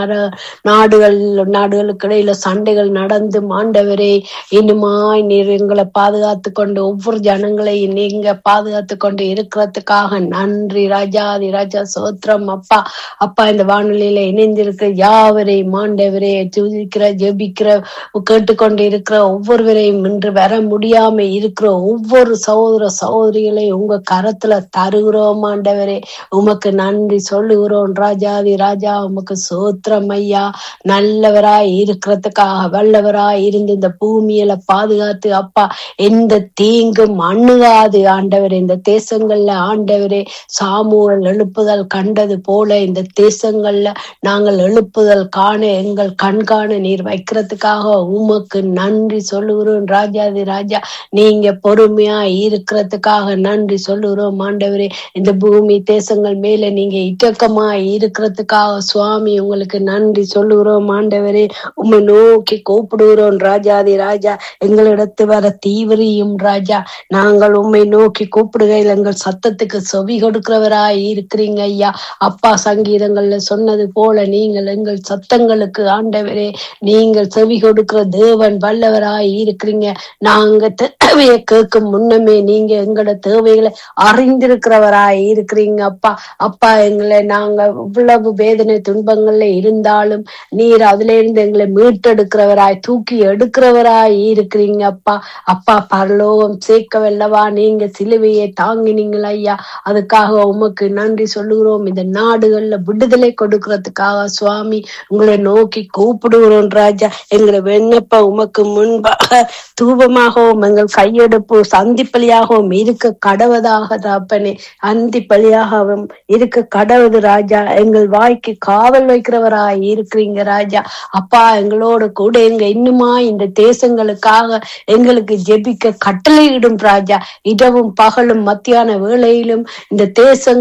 நாடுகளுக்கு இடையில சண்டைகள் நடந்து ஆண்டவரே, இன்னுமாய் நீர் எங்களை பாதுகாத்து கொண்டு, ஒவ்வொரு ஜனங்களையும் நீங்க பாதுகாத்து கொண்டு இருக்கிறதுக்காக நன்றி ராஜாதி ராஜா. சோத்திரம் அப்பா. அப்பா, இந்த வானொலியில இணைந்திருக்கிற யாவரையும் ஆண்டவரே துதிக்கிற, ஜெபிக்கிற, கேட்டுக்கொண்டு இருக்கிற ஒவ்வொருவரையும், இன்று வர முடியாம இருக்கிற ஒவ்வொரு சகோதர சகோதரிகளையும் உங்க கரத்துல தருகிறோம் ஆண்டவரே. உமக்கு நன்றி சொல்லுகிறோம் ராஜாதி ராஜா. உமக்கு சோத்திரம் ஐயா. நல்லவராய் இருக்கிறதுக்காக, வல்லவராய் இருந்து இந்த பூமியில பாதுகாத்து அப்பா, எந்த தீங்கும் அணுகாது ஆண்டவரே. இந்த தேசங்கள்ல ஆண்டவரே சாமுவேல் எழுப்புதல் கண்டது போல இந்த தேசங்கள்ல நாங்கள் எழுப்புதல் காண, எங்கள் கண்காண நீர் வைக்கிறதுக்காக உமக்கு நன்றி சொல்லுகிறோம் ராஜாதி ராஜா. நீங்க பொறுமையா இருக்கிறதுக்காக நன்றி சொல்லுகிறோம் ஆண்டவரே. இந்த பூமி தேசங்கள் மேல நீங்க இட்டக்கமா இருக்கிறதுக்காக சுவாமி உங்களுக்கு நன்றி சொல்லுகிறோம் ஆண்டவரே. உம்மை நோக்கி கூப்பிடுகிறோம் ராஜாதி ராஜா. எங்களிடத்து வர தீவிரியும் ராஜா. நாங்கள் உம்மை நோக்கி கூப்பிடுகையில் எங்கள் சத்தத்துக்கு செவி கொடுக்கிறவராய் இருக்கிறீங்க ஐயா. அப்பா, சங்கீதங்கள்ல சொன்னது போல நீங்கள் எங்கள் சத்தங்களுக்கு ஆண்டவரே நீங்கள் செவி கொடுக்கிற தேவன், வல்லவராய் இருக்கிறீங்க. நாங்க தேவையை கேட்கும் முன்னமே நீங்க எங்களோட தேவைகளை அறிந்திருக்கிறவராய் இருக்கிறீங்க அப்பா. அப்பா, எங்களை நாங்க இவ்வளவு வேதனை துன்பங்கள்ல இருந்தாலும் நீர் அதுல இருந்து எங்களை மீட்டெடுக்கிறவராய், தூக்கி எடுக்கிறவராய் இருக்கிறீங்க அப்பா. அப்பா, பரலோகம் சேர்க்கவல்லவா நீங்க சிலுவையை தாங்கினீங்களா ஐயா. அதுக்காக உமக்கு நன்றி சொல்லுகிறோம். இந்த நாடுகள்ல விடுதலை கொடுக்கறதுக்காக சுவாமி உங்களை நோக்கி கூப்பிடுகிறோம் ராஜா. எங்களை விண்ணப்ப உமக்கு முன்பாக தூபமாகவும் எங்கள் கையெடுப்பு சந்திப்பலியாகவும் இருக்க கடவதாக தாப்பனே. அந்திப்பலியாகவும் இருக்க கடவுது ராஜா. எங்கள் வாய்க்கு காவல் வைக்கிறவராய் இருக்கிறீங்க ராஜா. அப்பா, எங்களோட கூட எங்க இன்னுமா இந்த தேசங்களுக்காக எங்களுக்கு ஜெபிக்க கட்டளையிடும் ராஜா. இரவும் பகலும் மத்தியான வேளையிலும் இந்த தேசங்கள் ஒவ்வொரு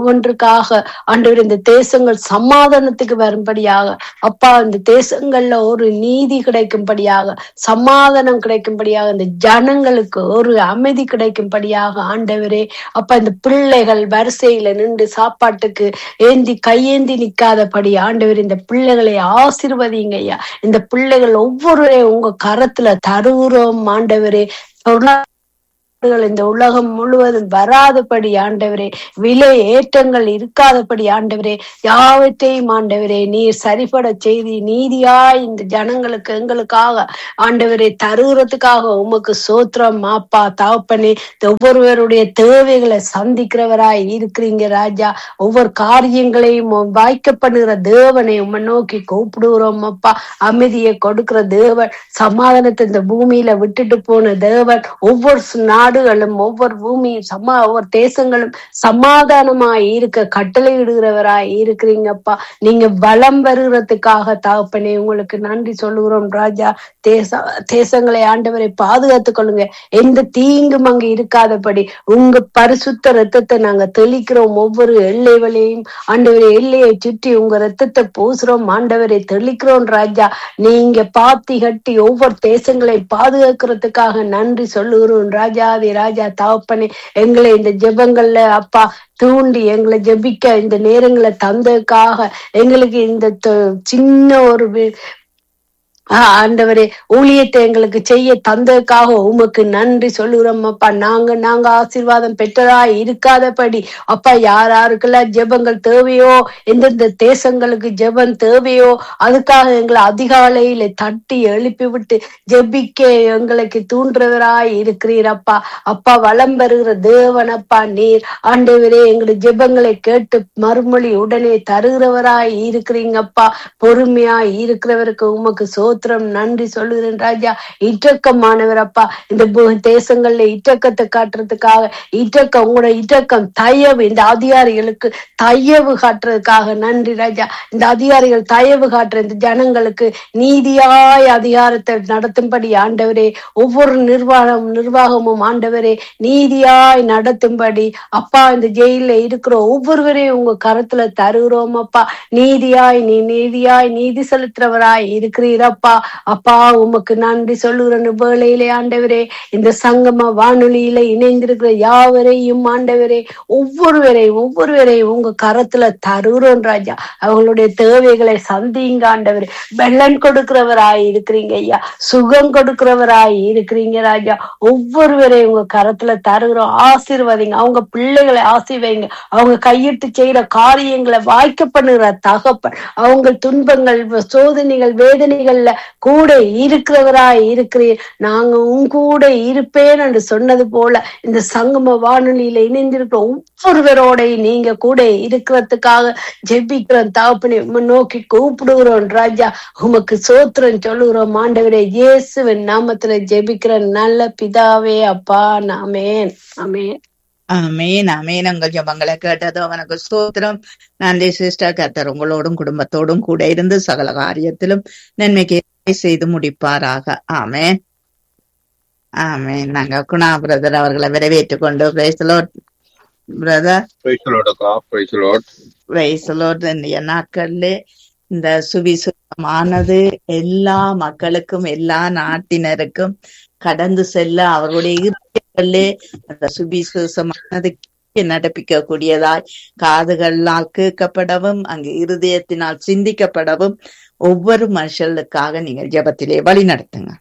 ஒவ்வொன்றுக்காக ஆண்டவர் இந்த தேசங்கள் சமாதானத்துக்கு வரும்படியாக அப்பா இந்த தேசங்கள்ல ஒரு நீதி கிடைக்கும்படியாக சமாதானம் கிடைக்கும்படியாக இந்த ஜனங்களுக்கு ஒரு அமைதி கிடைக்கும்படியாக ஆண்டவரே அப்ப இந்த பிள்ளைகள் வரிசையில நின்று சாப்பாட்டுக்கு கையேந்தி நிக்காதபடி ஆண்டவர் இந்த பிள்ளைகளை ஆசீர்வதிங்க ஐயா. இந்த பிள்ளைகள் ஒவ்வொருவரையும் உங்க கரத்துல தருகிறோம் ஆண்டவரே. இந்த உலகம் முழுவதும் வராதபடி ஆண்டவரே, விலை ஏற்றங்கள் இருக்காதபடி ஆண்டவரே, யாவற்றையும் ஆண்டவரே நீர் சரிபட செய்தி நீதியாய் இந்த ஜனங்களுக்கு எங்களுக்காக ஆண்டவரே தருகிறதுக்காக உமக்கு சோத்திரம் அப்பா தகப்பனே. ஒவ்வொருவருடைய தேவைகளை சந்திக்கிறவராய் இருக்கிறீங்க ராஜா. ஒவ்வொரு காரியங்களையும் வாய்க்கப்படுகிற தேவனை உம்மை நோக்கி கூப்பிடுகிறோம் அப்பா. அமைதியை கொடுக்கிற தேவன், சமாதானத்தை இந்த பூமியில விட்டுட்டு போன தேவன், ஒவ்வொரு நாடுகளும் ஒவ்வொரு பூமியும் ஒவ்வொரு தேசங்களும் சமாதானமாய் இருக்க கட்டளை இடுகிறவராய் இருக்கிறீங்கப்பா. நீங்க பலம் வருகிறதுக்காக தகப்பனே உங்களுக்கு நன்றி சொல்லுகிறோம் ராஜா. தேசங்களை ஆண்டவரை பாதுகாத்துக் கொள்ளுங்க. எந்த தீங்கும் அங்கு இருக்காதபடி உங்க பரிசுத்த ரத்தத்தை நாங்க தெளிக்கிறோம். ஒவ்வொரு எல்லை வழியையும் ஆண்டவரை எல்லையை சுற்றி உங்க ரத்தத்தை பூசுறோம் ஆண்டவரை தெளிக்கிறோம் ராஜா. நீங்க பாத்தி கட்டி ஒவ்வொரு தேசங்களை பாதுகாக்கிறதுக்காக நன்றி சொல்லுகிறோம் ராஜா. ராஜா தகப்பனே, எங்களை இந்த ஜெபங்கள்ல அப்பா தூண்டி எங்களை ஜெபிக்க இந்த நேரங்களை தந்ததுக்காக எங்களுக்கு இந்த சின்ன ஒரு ஆண்டவரே ஊழியத்தை எங்களுக்கு செய்ய தந்ததுக்காக உமக்கு நன்றி சொல்லுறோம் அப்பா. நாங்க ஆசீர்வாதம் பெற்றதாய் இருக்காதபடி அப்பா யாருக்கெல்லாம் ஜெபங்கள் தேவையோ, எந்தெந்த தேசங்களுக்கு ஜெபம் தேவையோ அதுக்காக எங்களை அதிகாலையில தட்டி எழுப்பி விட்டு ஜெபிக்க எங்களுக்கு தூண்டுறவராய் இருக்கிறீரப்பா. அப்பா வளம் பெறுகிற தேவன் அப்பா நீர் ஆண்டவரே. எங்களுடைய ஜெபங்களை கேட்டு மறுமொழி உடனே தருகிறவராய் இருக்கிறீங்கப்பா. பொறுமையாய் இருக்கிறவருக்கு உமக்கு நன்றி சொல்லுகிறேன் ராஜா. இற்றக்கமானவர் அப்பா. இந்த தேசங்கள்ல இற்றக்கத்தை காட்டுறதுக்காக உங்களோட இற்றக்கம் தயவு இந்த அதிகாரிகளுக்கு தயவு காட்டுறதுக்காக நன்றி ராஜா. இந்த அதிகாரிகள் தயவு காட்டுற இந்த ஜனங்களுக்கு நீதியாய் அதிகாரத்தை நடத்தும்படி ஆண்டவரே, ஒவ்வொரு நிர்வாகமும் ஆண்டவரே நீதியாய் நடத்தும்படி அப்பா. இந்த ஜெயில இருக்கிற ஒவ்வொருவரையும் உங்க கரத்துல தருகிறோம் அப்பா. நீதியாய் நீதி செலுத்துறவராய் இருக்கிறீரப்பா. அப்பா உமக்கு நன்றி சொல்லுகிற வேளையிலே ஆண்டவரே, இந்த சங்கம வானொலியில இணைந்திருக்கிற யாவரையும் ஆண்டவரே ஒவ்வொருவரையும் உங்க கரத்துல தருகிறோம் ராஜா. அவங்களுடைய தேவைகளை சந்திங்க ஆண்டவரே. வெள்ளம் கொடுக்கிறவராய் இருக்கிறீங்க ஐயா, சுகம் கொடுக்கிறவராய் இருக்கிறீங்க ராஜா. ஒவ்வொருவரையும் உங்க கரத்துல தருகிறோம். ஆசீர்வதிங்க, அவங்க பிள்ளைகளை ஆசீர்வைங்க. அவங்க கையிட்டு செய்யற காரியங்களை வாய்க்க பண்ணுகிற தகப்பன், அவங்க துன்பங்கள் சோதனைகள் வேதனைகள்ல கூட இருக்கிறவராய் இருக்கிறீர். நாங்க கூட இருப்பேன் என்று சொன்னது போல இந்த சங்கம வானொலியில இணைந்திருக்கிற ஒவ்வொருவரோட நீங்க கூட இருக்கிறதுக்காக ஜெபிக்கிறோம் தகப்பனே. நோக்கி கூப்பிடுகிறோம் ராஜா. உமக்கு சோத்திரம் சொல்லுகிறோம் ஆண்டவரே. இயேசுவின் நாமத்துல ஜெபிக்கிற நல்ல பிதாவே அப்பா. ஆமென் ஆமென் ஆமேன் ஆமேன். உங்கள் ஜெபங்களை கேட்டதோ அவனுக்கு ஸ்தோத்திரம். நன்றி சிஸ்டர். கர்த்தர் உங்களோடும் குடும்பத்தோடும் கூட இருந்து சகல காரியத்திலும் நன்மைக்கு செய்து முடிப்பாராக. ஆமேன் ஆமேன். நாங்க குணா பிரதர் அவர்களை வரவேற்றுக் கொண்டு நாட்கள்ல இந்த சுவிசேஷமானது எல்லா மக்களுக்கும் எல்லா நாட்டினருக்கும் கடந்து செல்ல அவர்களுடைய இருதயங்களிலே அந்த சுவிசேஷமானது நடப்பிக்க கூடியதாய் காதுகளால் கேட்கப்படவும் அங்கு இருதயத்தினால் சிந்திக்கப்படவும் ஒவ்வொரு மனுஷர்களுக்காக நீங்கள் ஜெபத்திலே வழி நடத்துங்க.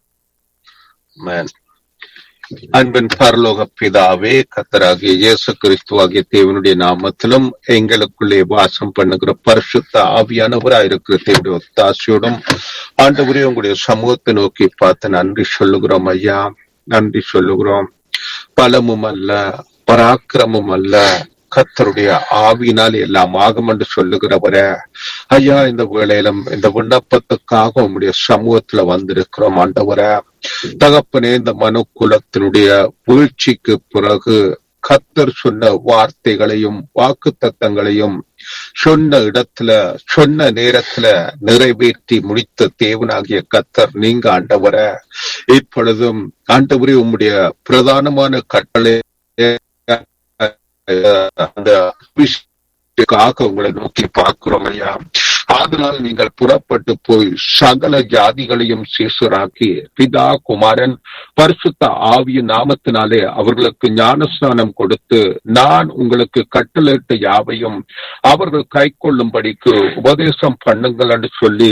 அன்பின் பரலோக பிதாவே, கர்த்தராகிய இயேசு கிறிஸ்துவாகிய தேவனுடைய நாமத்திலும் எங்களுக்குள்ளே வாசம் பண்ணுகிற பரிசுத்த ஆவியானவராயிருக்கிற தேவனுடைய ஒத்தாசையோடும் ஆண்டவரே உங்களுடைய சமூகத்தை நோக்கி பார்த்து நன்றி சொல்லுகிறோம் ஐயா. நன்றி சொல்லுகிறோம். பலமும் அல்ல, பராக்கிரமும் அல்ல, கர்த்தருடைய ஆவியினால் எல்லாம் ஆகும் என்று சொல்லுகிறவர ஐயா, இந்த வேளையிலும் இந்த விண்ணப்பத்துக்காக உங்களுடைய சமூகத்துல வந்திருக்கிறோம் ஆண்டவர தகப்பனே. இந்த மனு குலத்தினுடைய வீழ்ச்சிக்கு பிறகு கர்த்தர் சொன்ன வார்த்தைகளையும் வாக்கு தத்தங்களையும் சொன்ன இடத்துல சொன்ன நேரத்துல நிறைவேற்றி முடித்த தேவனாகிய கர்த்தர் நீங்க ஆண்டவர. இப்பொழுதும் ஆண்டவரே உம்முடைய பிரதானமான கட்டளை அந்த உங்களுக்காக உங்களை நோக்கி பார்க்கிறோம் ஐயா. அதனால் நீங்கள் புறப்பட்டு போய் சகல ஜாதிகளையும் சீஷராக்கி பிதா குமாரன் பரிசுத்த ஆவியின் நாமத்தினாலே அவர்களுக்கு ஞானஸ்நானம் கொடுத்து நான் உங்களுக்கு கட்டளையிட்ட யாவையும் அவர்கள் கை கொள்ளும்படிக்கு உபதேசம் பண்ணுங்கள் என்று சொல்லி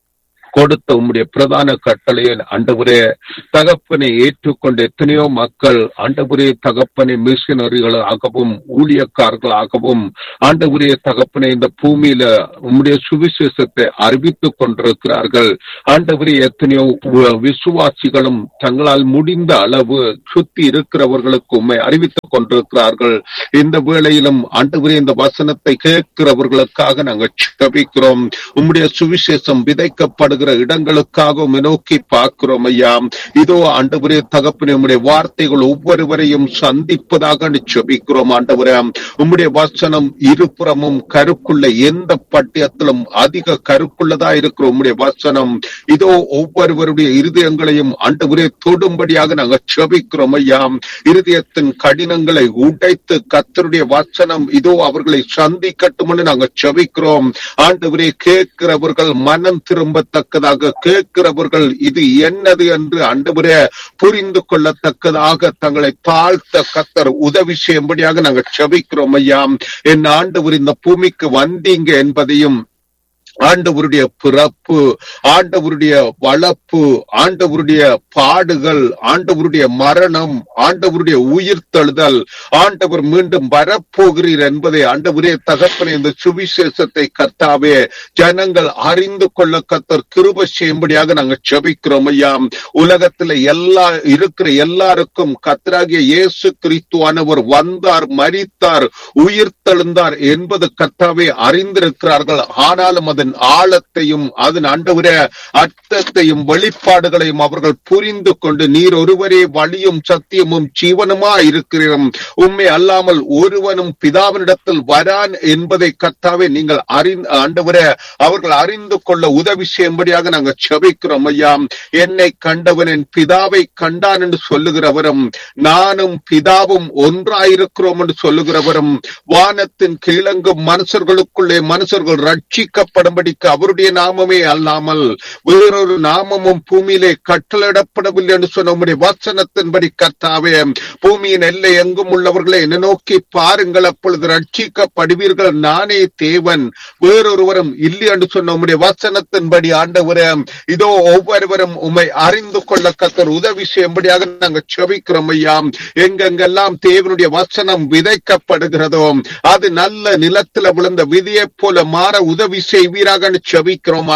கொடுத்த உம்முடைய பிரதான கட்டளையை ஆண்டவரே தகப்பனை ஏற்றுக்கொண்ட எத்தனையோ மக்கள் ஆண்டவரே தகப்பனை மிஷனரிகளாகவும் ஊழியக்காரர்களாகவும் ஆண்டவரே தகப்பனை இந்த பூமியில உம்முடைய சுவிசேஷத்தை அறிவித்துக் கொண்டிருக்கிறார்கள். ஆண்டவரே எத்தனையோ விசுவாசிகளும் தங்களால் முடிந்த அளவு சுத்தி இருக்கிறவர்களுக்கு உண்மை அறிவித்துக் கொண்டிருக்கிறார்கள். இந்த வேளையிலும் ஆண்டவரே இந்த வசனத்தை கேட்கிறவர்களுக்காக நாங்கள் ஜெபிக்கிறோம். உம்முடைய சுவிசேஷம் விதைக்கப்படுகிற இடங்களுக்காக நோக்கி பார்க்கிறோம் ஐயா. இதோ ஆண்டவரே தகப்பனே உம்முடைய வார்த்தைகள் ஒவ்வொருவரையும் சந்திப்பதாக ஜெபிக்கிறோம். ஆண்டவரே உம்முடைய வசனம் இருபுறமும் கருக்குள்ள எந்த பட்டியத்திலும் அதிக கருக்குள்ளதா இருக்கிற உம்முடைய வசனம் இதோ ஒவ்வொருவருடைய இருதயங்களையும் ஆண்டவரே தொடும்படியாக நாங்கள் ஜெபிக்கிறோம் ஐயா. இருதயத்தின் கடினங்களை உடைத்து கர்த்தருடைய வசனம் இதோ அவர்களை சந்திக்கட்டும் என்று நாங்கள் ஜெபிக்கிறோம். ஆண்டவரே கேட்கிறவர்கள் மனம் திரும்பத்தக்கதாக கேட்கிறவர்கள் இது என்னது என்று ஆண்டவரே புரிந்து கொள்ளத்தக்கதாக தங்களை தாழ்த்த கர்த்தர் உதவி செய்யும்படியாக நாங்கள் ஜெபிக்கிறோம் ஐயா. என் ஆண்டவர் இந்த பூமிக்கு வந்தீங்க என்பதையும் ஆண்டவருடைய பிறப்பு, ஆண்டவருடைய வளர்ப்பு, ஆண்டவருடைய பாடுகள், ஆண்டவருடைய மரணம், ஆண்டவருடைய உயிர்த்தெழுதல், ஆண்டவர் மீண்டும் வரப்போகிறீர் என்பதை ஆண்டவரே தகப்பனே இந்த சுவிசேஷத்தை கர்த்தாவே ஜனங்கள் அறிந்து கொள்ள கர்த்தர் கிருபை செய்யும்படியாக நாங்கள் ஜெபிக்கிறோம் ஐயா. உலகத்துல இருக்கிற எல்லாருக்கும் கர்த்தராகிய இயேசு கிறிஸ்துவானவர் வந்தார், மரித்தார், உயிர்த்தெழுந்தார் என்பது கர்த்தாவே அறிந்திருக்கிறார்கள். ஆனாலும் அதன் ஆழத்தையும் அதன் ஆண்டவரே அர்த்தத்தையும் வெளிப்பாடுகளையும் அவர்கள் புரிந்து கொண்டு நீர் ஒருவரே வழியும் சத்தியமும் ஜீவனுமா இருக்கிறோம், உண்மை அல்லாமல் ஒருவனும் பிதாவினிடத்தில் வரான் என்பதை கர்த்தாவே நீங்கள் ஆண்டவரே அவர்கள் அறிந்து கொள்ள உதவி செய்யும்படியாக நாங்கள் ஜெபிக்கிறோம் ஐயா. என்னை கண்டவன் என் பிதாவை கண்டான் என்று சொல்லுகிறவரும் நானும் பிதாவும் ஒன்றாயிருக்கிறோம் என்று சொல்லுகிறவரும் வானத்தின் கீழங்கும் மனுஷர்களுக்குள்ளே மனுஷர்கள் ரட்சிக்கப்படும் அவருடைய நாமமே அல்லாமல் வேறொரு நாமமும் பூமியிலே கட்டளையிடப்படவில்லை என்று சொன்ன உம்முடைய வசனத்தின்படி கர்த்தாவே பூமியின் எல்லை எங்கும் உள்ளவர்களை என்னை நோக்கி பாருங்கள், அப்பொழுது ரட்சிக்கப்படுவீர்கள், நானே தேவன் வேறொருவரும் இல்லை என்று சொன்ன உம்முடைய வசனத்தின்படி ஆண்டவரே இதோ ஒவ்வொருவரும் உம்மை அறிந்து கொள்ள கர்த்தர் உதவி செய்யும்படியாக நாங்கள் ஜெபிக்கிறோம் ஐயா. எங்கெங்கெல்லாம் தேவனுடைய வசனம் விதைக்கப்படுகிறதோ அது நல்ல நிலத்துல விழுந்த விதியை போல மாற உதவி செய்வீராக ஜெபிக்கிறோம்.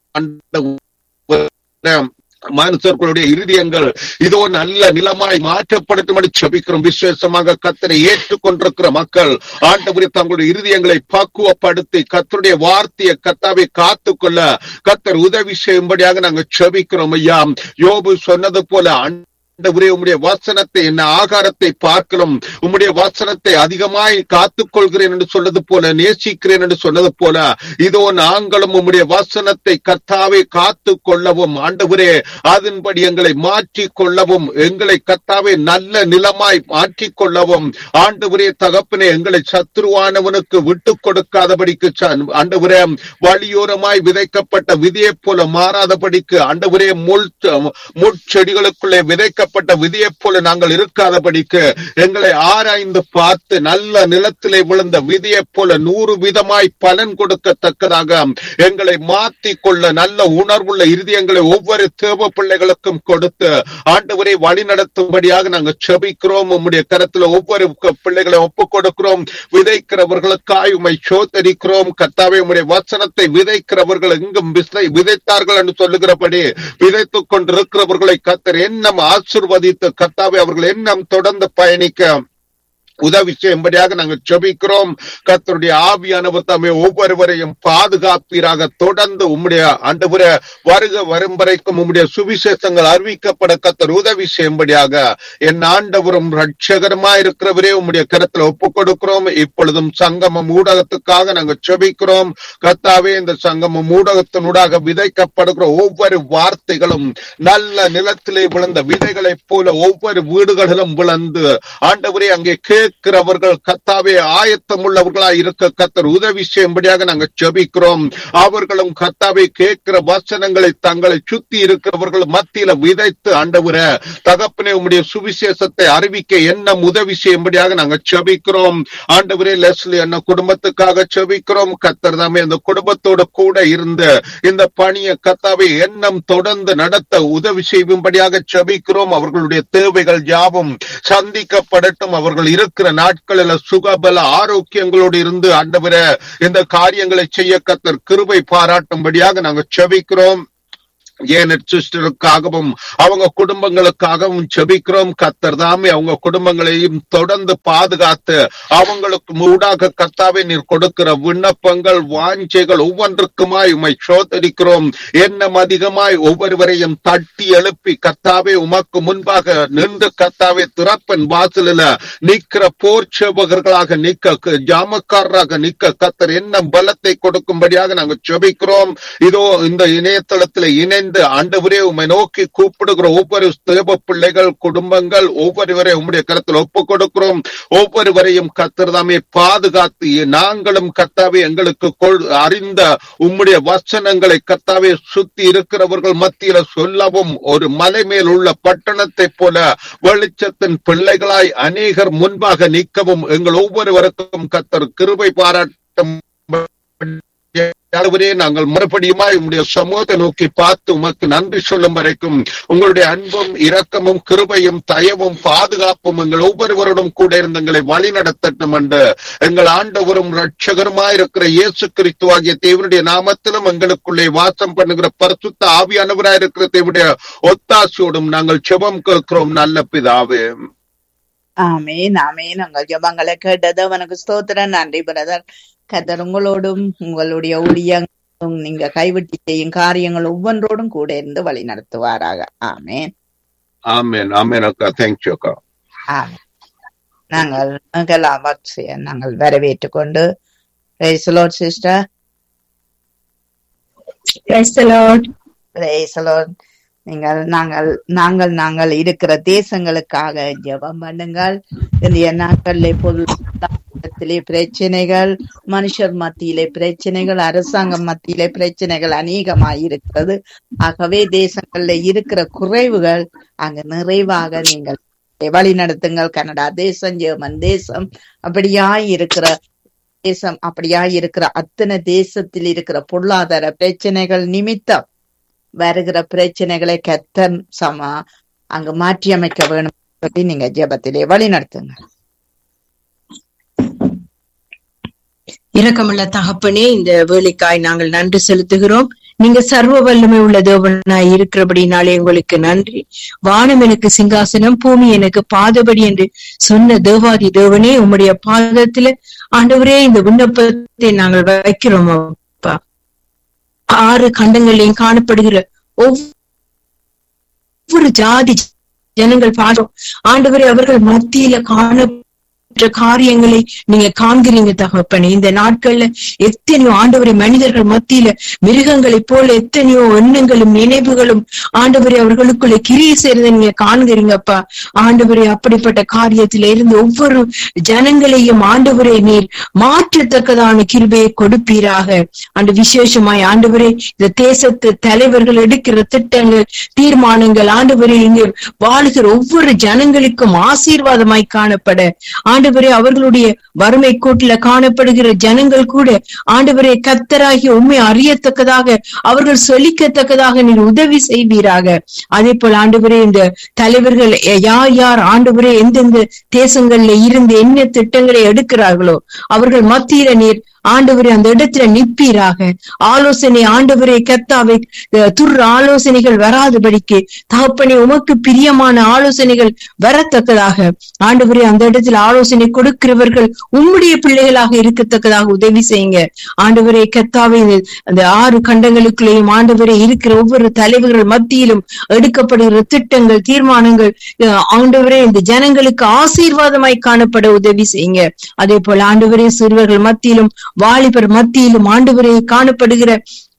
மனுஷர்களுடைய இருதயங்கள் இதோ நல்ல நிலமாய் மாற்றப்படுத்தும் ஜெபிக்கிறோம். விசேஷமாக கர்த்தரை ஏற்றுக்கொண்டிருக்கிற மக்கள் ஆண்டவரே தங்களுடைய இருதயங்களை பக்குவப்படுத்தி கர்த்தருடைய வார்த்தையை கர்த்தாவை காத்துக்கொள்ள கர்த்தர் உதவி செய்யும்படியாக நாங்கள் ஜெபிக்கிறோம் ஐயா. யோபு சொன்னது போல ஆண்டவரே உம்முடைய வசனத்தை என்ன ஆகாரத்தை பார்க்கலாம் உம்முடைய வசனத்தை அதிகமாய் காத்துக்கொள்கிறேன் என்று சொன்னது போல நேசிக்கிறேன் என்று சொன்னது போல இதோ நாங்களும் உம்முடைய வசனத்தை கர்த்தாவை காத்து கொள்ளவும் ஆண்டவரே அதன்படி எங்களை மாற்றிக் கொள்ளவும் எங்களை கர்த்தாவை நல்ல நிலமாய் மாற்றிக் கொள்ளவும் ஆண்டவரே தகப்பனே எங்களை சத்துருவானவனுக்கு விட்டு கொடுக்காதபடிக்கு ஆண்டவரே வழியோரமாய் விதைக்கப்பட்ட விதையை போல மாறாதபடிக்கு ஆண்டவரே முட்செடிகளுக்குள்ளே விதைக்க விதியை போல நாங்கள் இருக்காதபடிக்கு எங்களை ஆராய்ந்து பார்த்து நல்ல நிலத்திலே விழுந்த விதியை போல 100 விதமாய் பலன் கொடுக்கத்தக்கதாக எங்களை மாற்றிக் கொள்ள நல்ல உணர்வுள்ள இருதயங்களை ஒவ்வொரு தேவ பிள்ளைகளுக்கும் கொடுத்து ஆண்டவரை வழி நடத்தும்படியாக நாங்கள் ஜெபிக்கிறோம். உம்முடைய கரத்துல ஒவ்வொரு பிள்ளைகளை ஒப்புக் கொடுக்கிறோம். விதைக்கிறவர்களுக்காய் உம்மை சோதரிக்கிறோம். கர்த்தாவே உம்முடைய வசனத்தை விதைக்கிறவர்கள் எங்கும் விதைத்தார்கள் என்று சொல்லுகிறபடி விதைத்துக் கொண்டிருக்கிறவர்களை கர்த்தர் எண்ணம் ஆசீர்வதித்து கர்த்தாவே அவர்கள் எண்ணம் தொடர்ந்து பயணிக்க உதவி செய்யும்படியாக நாங்கள் ஜெபிக்கிறோம். கர்த்தருடைய ஆவியானவர் தாமே ஒவ்வொருவரையும் பாதுகாப்பீராக. தொடர்ந்து உம்முடைய ஆண்டவரே வருக வரும் வரைக்கும் உம்முடைய சுவிசேஷங்கள் அறிவிக்கப்பட கர்த்தர் உதவி செய்யும்படியாக என் ஆண்டவரும் ரட்சகருமாய் இருக்கிறவரே உம்முடைய கரத்துல ஒப்புக் கொடுக்கிறோம். இப்பொழுதும் சங்கமம் ஊடகத்துக்காக நாங்கள் ஜெபிக்கிறோம். கர்த்தாவே இந்த சங்கமம் ஊடகத்தினூடாக விதைக்கப்படுகிற ஒவ்வொரு வார்த்தைகளும் நல்ல நிலத்திலே விழுந்த விதைகளைப் போல ஒவ்வொரு வீடுகளிலும் விழுந்து ஆண்டவரே அங்கே கேட்கிறவர்கள் கர்த்தாவே ஆயத்தம் உள்ளவர்களாய் இருக்க கர்த்தர் உதவி செய்யும்படியாக நாங்கள் ஜெபிக்கிறோம். அவர்களும் கர்த்தாவே கேட்கிற வசனங்களை தங்களை சுத்தி இருக்கிறவர்கள் மத்தியில விதைத்து ஆண்டவரே தகப்பனே உம்முடைய சுவிசேஷத்தை அறிவிக்க என்ன உதவி செய்யும்படியாக நாங்கள் ஜெபிக்கிறோம். ஆண்டவரே லெஸ்லி என்ன குடும்பத்துக்காக ஜெபிக்கிறோம். கர்த்தர் தாமே அந்த குடும்பத்தோடு கூட இருந்து இந்த பணியை கர்த்தாவே எண்ணம் தொடர்ந்து நடத்த உதவி செய்யும்படியாக ஜெபிக்கிறோம். அவர்களுடைய தேவைகள் யாவும் சந்திக்கப்படட்டும். அவர்கள் இருக்கிற நாட்களில் சுகபல ஆரோக்கியங்களோடு இருந்து ஆண்டவரே இந்த காரியங்களை செய்ய கர்த்தர் கிருபை பாராட்டும்படியாக நாங்கள் ஜெபிக்கிறோம். ஏனெட் சிஸ்டருக்காகவும் அவங்க குடும்பங்களுக்காகவும் ஜெபிக்கிறோம். கர்த்தர் தாமே அவங்க குடும்பங்களையும் தொடர்ந்து பாதுகாத்து அவங்களுக்கு ஊடாக கர்த்தாவே நீர் கொடுக்கிற விண்ணப்பங்கள் வாஞ்சைகள் ஒவ்வொன்றுக்குமாய் உம்மை சோதரிக்கிறோம். எண்ணம் அதிகமாய் ஒவ்வொருவரையும் தட்டி எழுப்பி கர்த்தாவே உமக்கு முன்பாக நின்று கர்த்தாவே திறப்பின் வாசலில் நிற்கிற போர் சேவகர்களாக நிற்க ஜாமக்காரராக நிற்க கர்த்தர் என்ன பலத்தை கொடுக்கும்படியாக நாங்கள் ஜெபிக்கிறோம். இதோ இந்த இணையதளத்தில் இணைந்து ஆண்டவரே உம்மை நோக்கி கூப்பிடுகிற ஒவ்வொரு தேவ பிள்ளைகள் குடும்பங்கள் ஒவ்வொருவரையும் உம்முடைய கரத்தில் ஒப்புக் கொடுக்கிறோம். ஒவ்வொருவரையும் கர்த்தர் தாமே பாதுகாத்து நாங்களும் கர்த்தாவே எங்களுக்கு அறிந்த உம்முடைய வசனங்களை கர்த்தாவே சுத்தி இருக்கிறவர்கள் மத்தியில சொல்லவும் ஒரு மலை மேல் உள்ள பட்டணத்தை போல வெளிச்சத்தின் பிள்ளைகளாய் அநேகர் முன்பாக நிற்கவும் எங்கள் ஒவ்வொருவருக்கும் கர்த்தர் கிருபை பாராட்டும். நாங்கள் மறுபடியுமா உங்களுடைய சமூகத்தை நோக்கி பார்த்து உமக்கு நன்றி சொல்லும் வரைக்கும் உங்களுடைய அன்பும் இரக்கமும் கிருபையும் தயவும் பாதுகாப்பும் எங்கள் ஒவ்வொருவருடன் கூட இருந்து எங்களை வழி நடத்தட்டும் என்று எங்கள் ஆண்டவரும் இரட்சகருமாயிருக்கிற இயேசு கிறிஸ்து ஆகிய தேவனுடைய நாமத்திலும் எங்களுக்குள்ளே வாசம் பண்ணுகிற பரிசுத்த ஆவியானவராயிருக்கிற தேவனுடைய ஒத்தாசையோடும் நாங்கள் ஜெபம் கேட்கிறோம் நல்ல பிதாவே. ஆமேன் ஆமேன். உங்கள் ஜெபங்களை கேட்டது அவனுக்கு ஸ்தோத்திரம். நன்றி பிரதர். கர்த்தர் உங்களோடும் உங்களுடைய ஊழியங்களும் நீங்க கைவிட்டு செய்யும் காரியங்கள் ஒவ்வொன்றோடும் கூட இருந்து வழி நடத்துவாராக. ஆமேன் ஆமேன் ஆமேன் அக்கா. தேங்க்யூ அக்கா. நாங்கள் வரவேற்றுக் கொண்டு praise the Lord sister. Praise the Lord. Praise the Lord. நாங்கள் இருக்கிற தேசங்களுக்காக ஜெபம் பண்ணுங்கள். இந்த நாட்களிலே பொருளாதாரத்திலே பிரச்சனைகள், மனுஷர் மத்தியிலே பிரச்சனைகள், அரசாங்கம் மத்தியிலே பிரச்சனைகள் அநேகமாயிருக்கிறது. ஆகவே தேசங்கள்ல இருக்கிற குறைவுகள் அங்க நிறைவாக நீங்கள் வழி நடத்துங்கள். கனடா தேசம், ஜெர்மன் தேசம், அப்படியாய் இருக்கிற அத்தனை தேசத்தில் இருக்கிற பொருளாதார பிரச்சனைகள் நிமித்தம் வருகிற பிரச்சனைகளை கர்த்தர் அங்கு மாற்றி அமைக்க வேணும் சொல்லி நீங்க ஜெபத்திலே வழி நடத்துங்க. இரக்கமுள்ள தகப்பனே, இந்த வேலைக்காய் நாங்கள் நன்றி செலுத்துகிறோம். நீங்க சர்வ வல்லமை உள்ள தேவனாய் இருக்கிறபடினாலே உங்களுக்கு நன்றி. வானம் எனக்கு சிங்காசனம், பூமி எனக்கு பாதபடி என்று சொன்ன தேவாதி தேவனே, உம்முடைய பாதத்துல ஆண்டவரே இந்த விண்ணப்பத்தை நாங்கள் வைக்கிறோம். அப்பா, 6 கண்டங்களையும் காணப்படுகிற ஒவ்வொரு ஜாதி ஜனங்கள் பாடுறோம் ஆண்டவரே, அவர்கள் மத்தியில காண காரியங்களை நீங்க காண்கிறீங்க தகப்பனே. இந்த நாட்கள்ல எத்தனையோ ஆண்டவரே மனிதர்கள் மத்தியில மிருகங்களை போல எத்தனையோ எண்ணங்களும் நினைவுகளும் ஆண்டவரே அவர்களுக்குள்ள கிரியை செய்யறதை நீங்க காண்கிறீங்கப்பா. ஆண்டவரே, அப்படிப்பட்ட காரியத்தில இருந்து ஒவ்வொரு ஜனங்களையும் ஆண்டவரே நீர் மாற்றத்தக்கதான கிருபையை கொடுப்பீராக. ஆண்டு விசேஷமாய் ஆண்டவரே இந்த தேசத்து தலைவர்கள் எடுக்கிற திட்டங்கள், தீர்மானங்கள் ஆண்டவரே இங்க வாழுகிற ஒவ்வொரு ஜனங்களுக்கும் ஆசீர்வாதமாய் காணப்பட ஆண்டவரே, அவர்களுடைய வறுமை கோட்டில காணப்படுகிற ஜனங்கள் கூட ஆண்டவரே கர்த்தராகிய உண்மை அறியத்தக்கதாக அவர்கள் சொல்லிக்கத்தக்கதாக நீர் உதவி செய்வீராக. அதே போல ஆண்டவரே இந்த தலைவர்கள் யார் யார் ஆண்டவரே எந்தெந்த தேசங்கள்ல இருந்து என்ன திட்டங்களை எடுக்கிறார்களோ அவர்கள் மத்தியில நீர் ஆண்டவரே அந்த இடத்துல நிற்பீராக. ஆலோசனை ஆண்டவரே கர்த்தாவை துர் ஆலோசனைகள் வராதபடிக்கு தகப்பனே உமக்கு பிரியமான ஆலோசனைகள் வரத்தக்கதாக ஆண்டவரே அந்த இடத்துல ஆலோசனை கொடுக்கிறவர்கள் உம்முடைய பிள்ளைகளாக இருக்கத்தக்கதாக உதவி செய்யுங்க. ஆண்டவரே கர்த்தாவை அந்த 6 கண்டங்களுக்குள்ளேயும் ஆண்டவரே இருக்கிற ஒவ்வொரு தலைவர்கள் மத்தியிலும் எடுக்கப்படுகிற திட்டங்கள், தீர்மானங்கள் ஆண்டவரே இந்த ஜனங்களுக்கு ஆசீர்வாதமாய் காணப்பட உதவி செய்யுங்க. அதே போல ஆண்டவரே சிறுவர்கள் மத்தியிலும் வாலிபர் மத்தியிலும் ஆண்டவரே காணப்படுகிற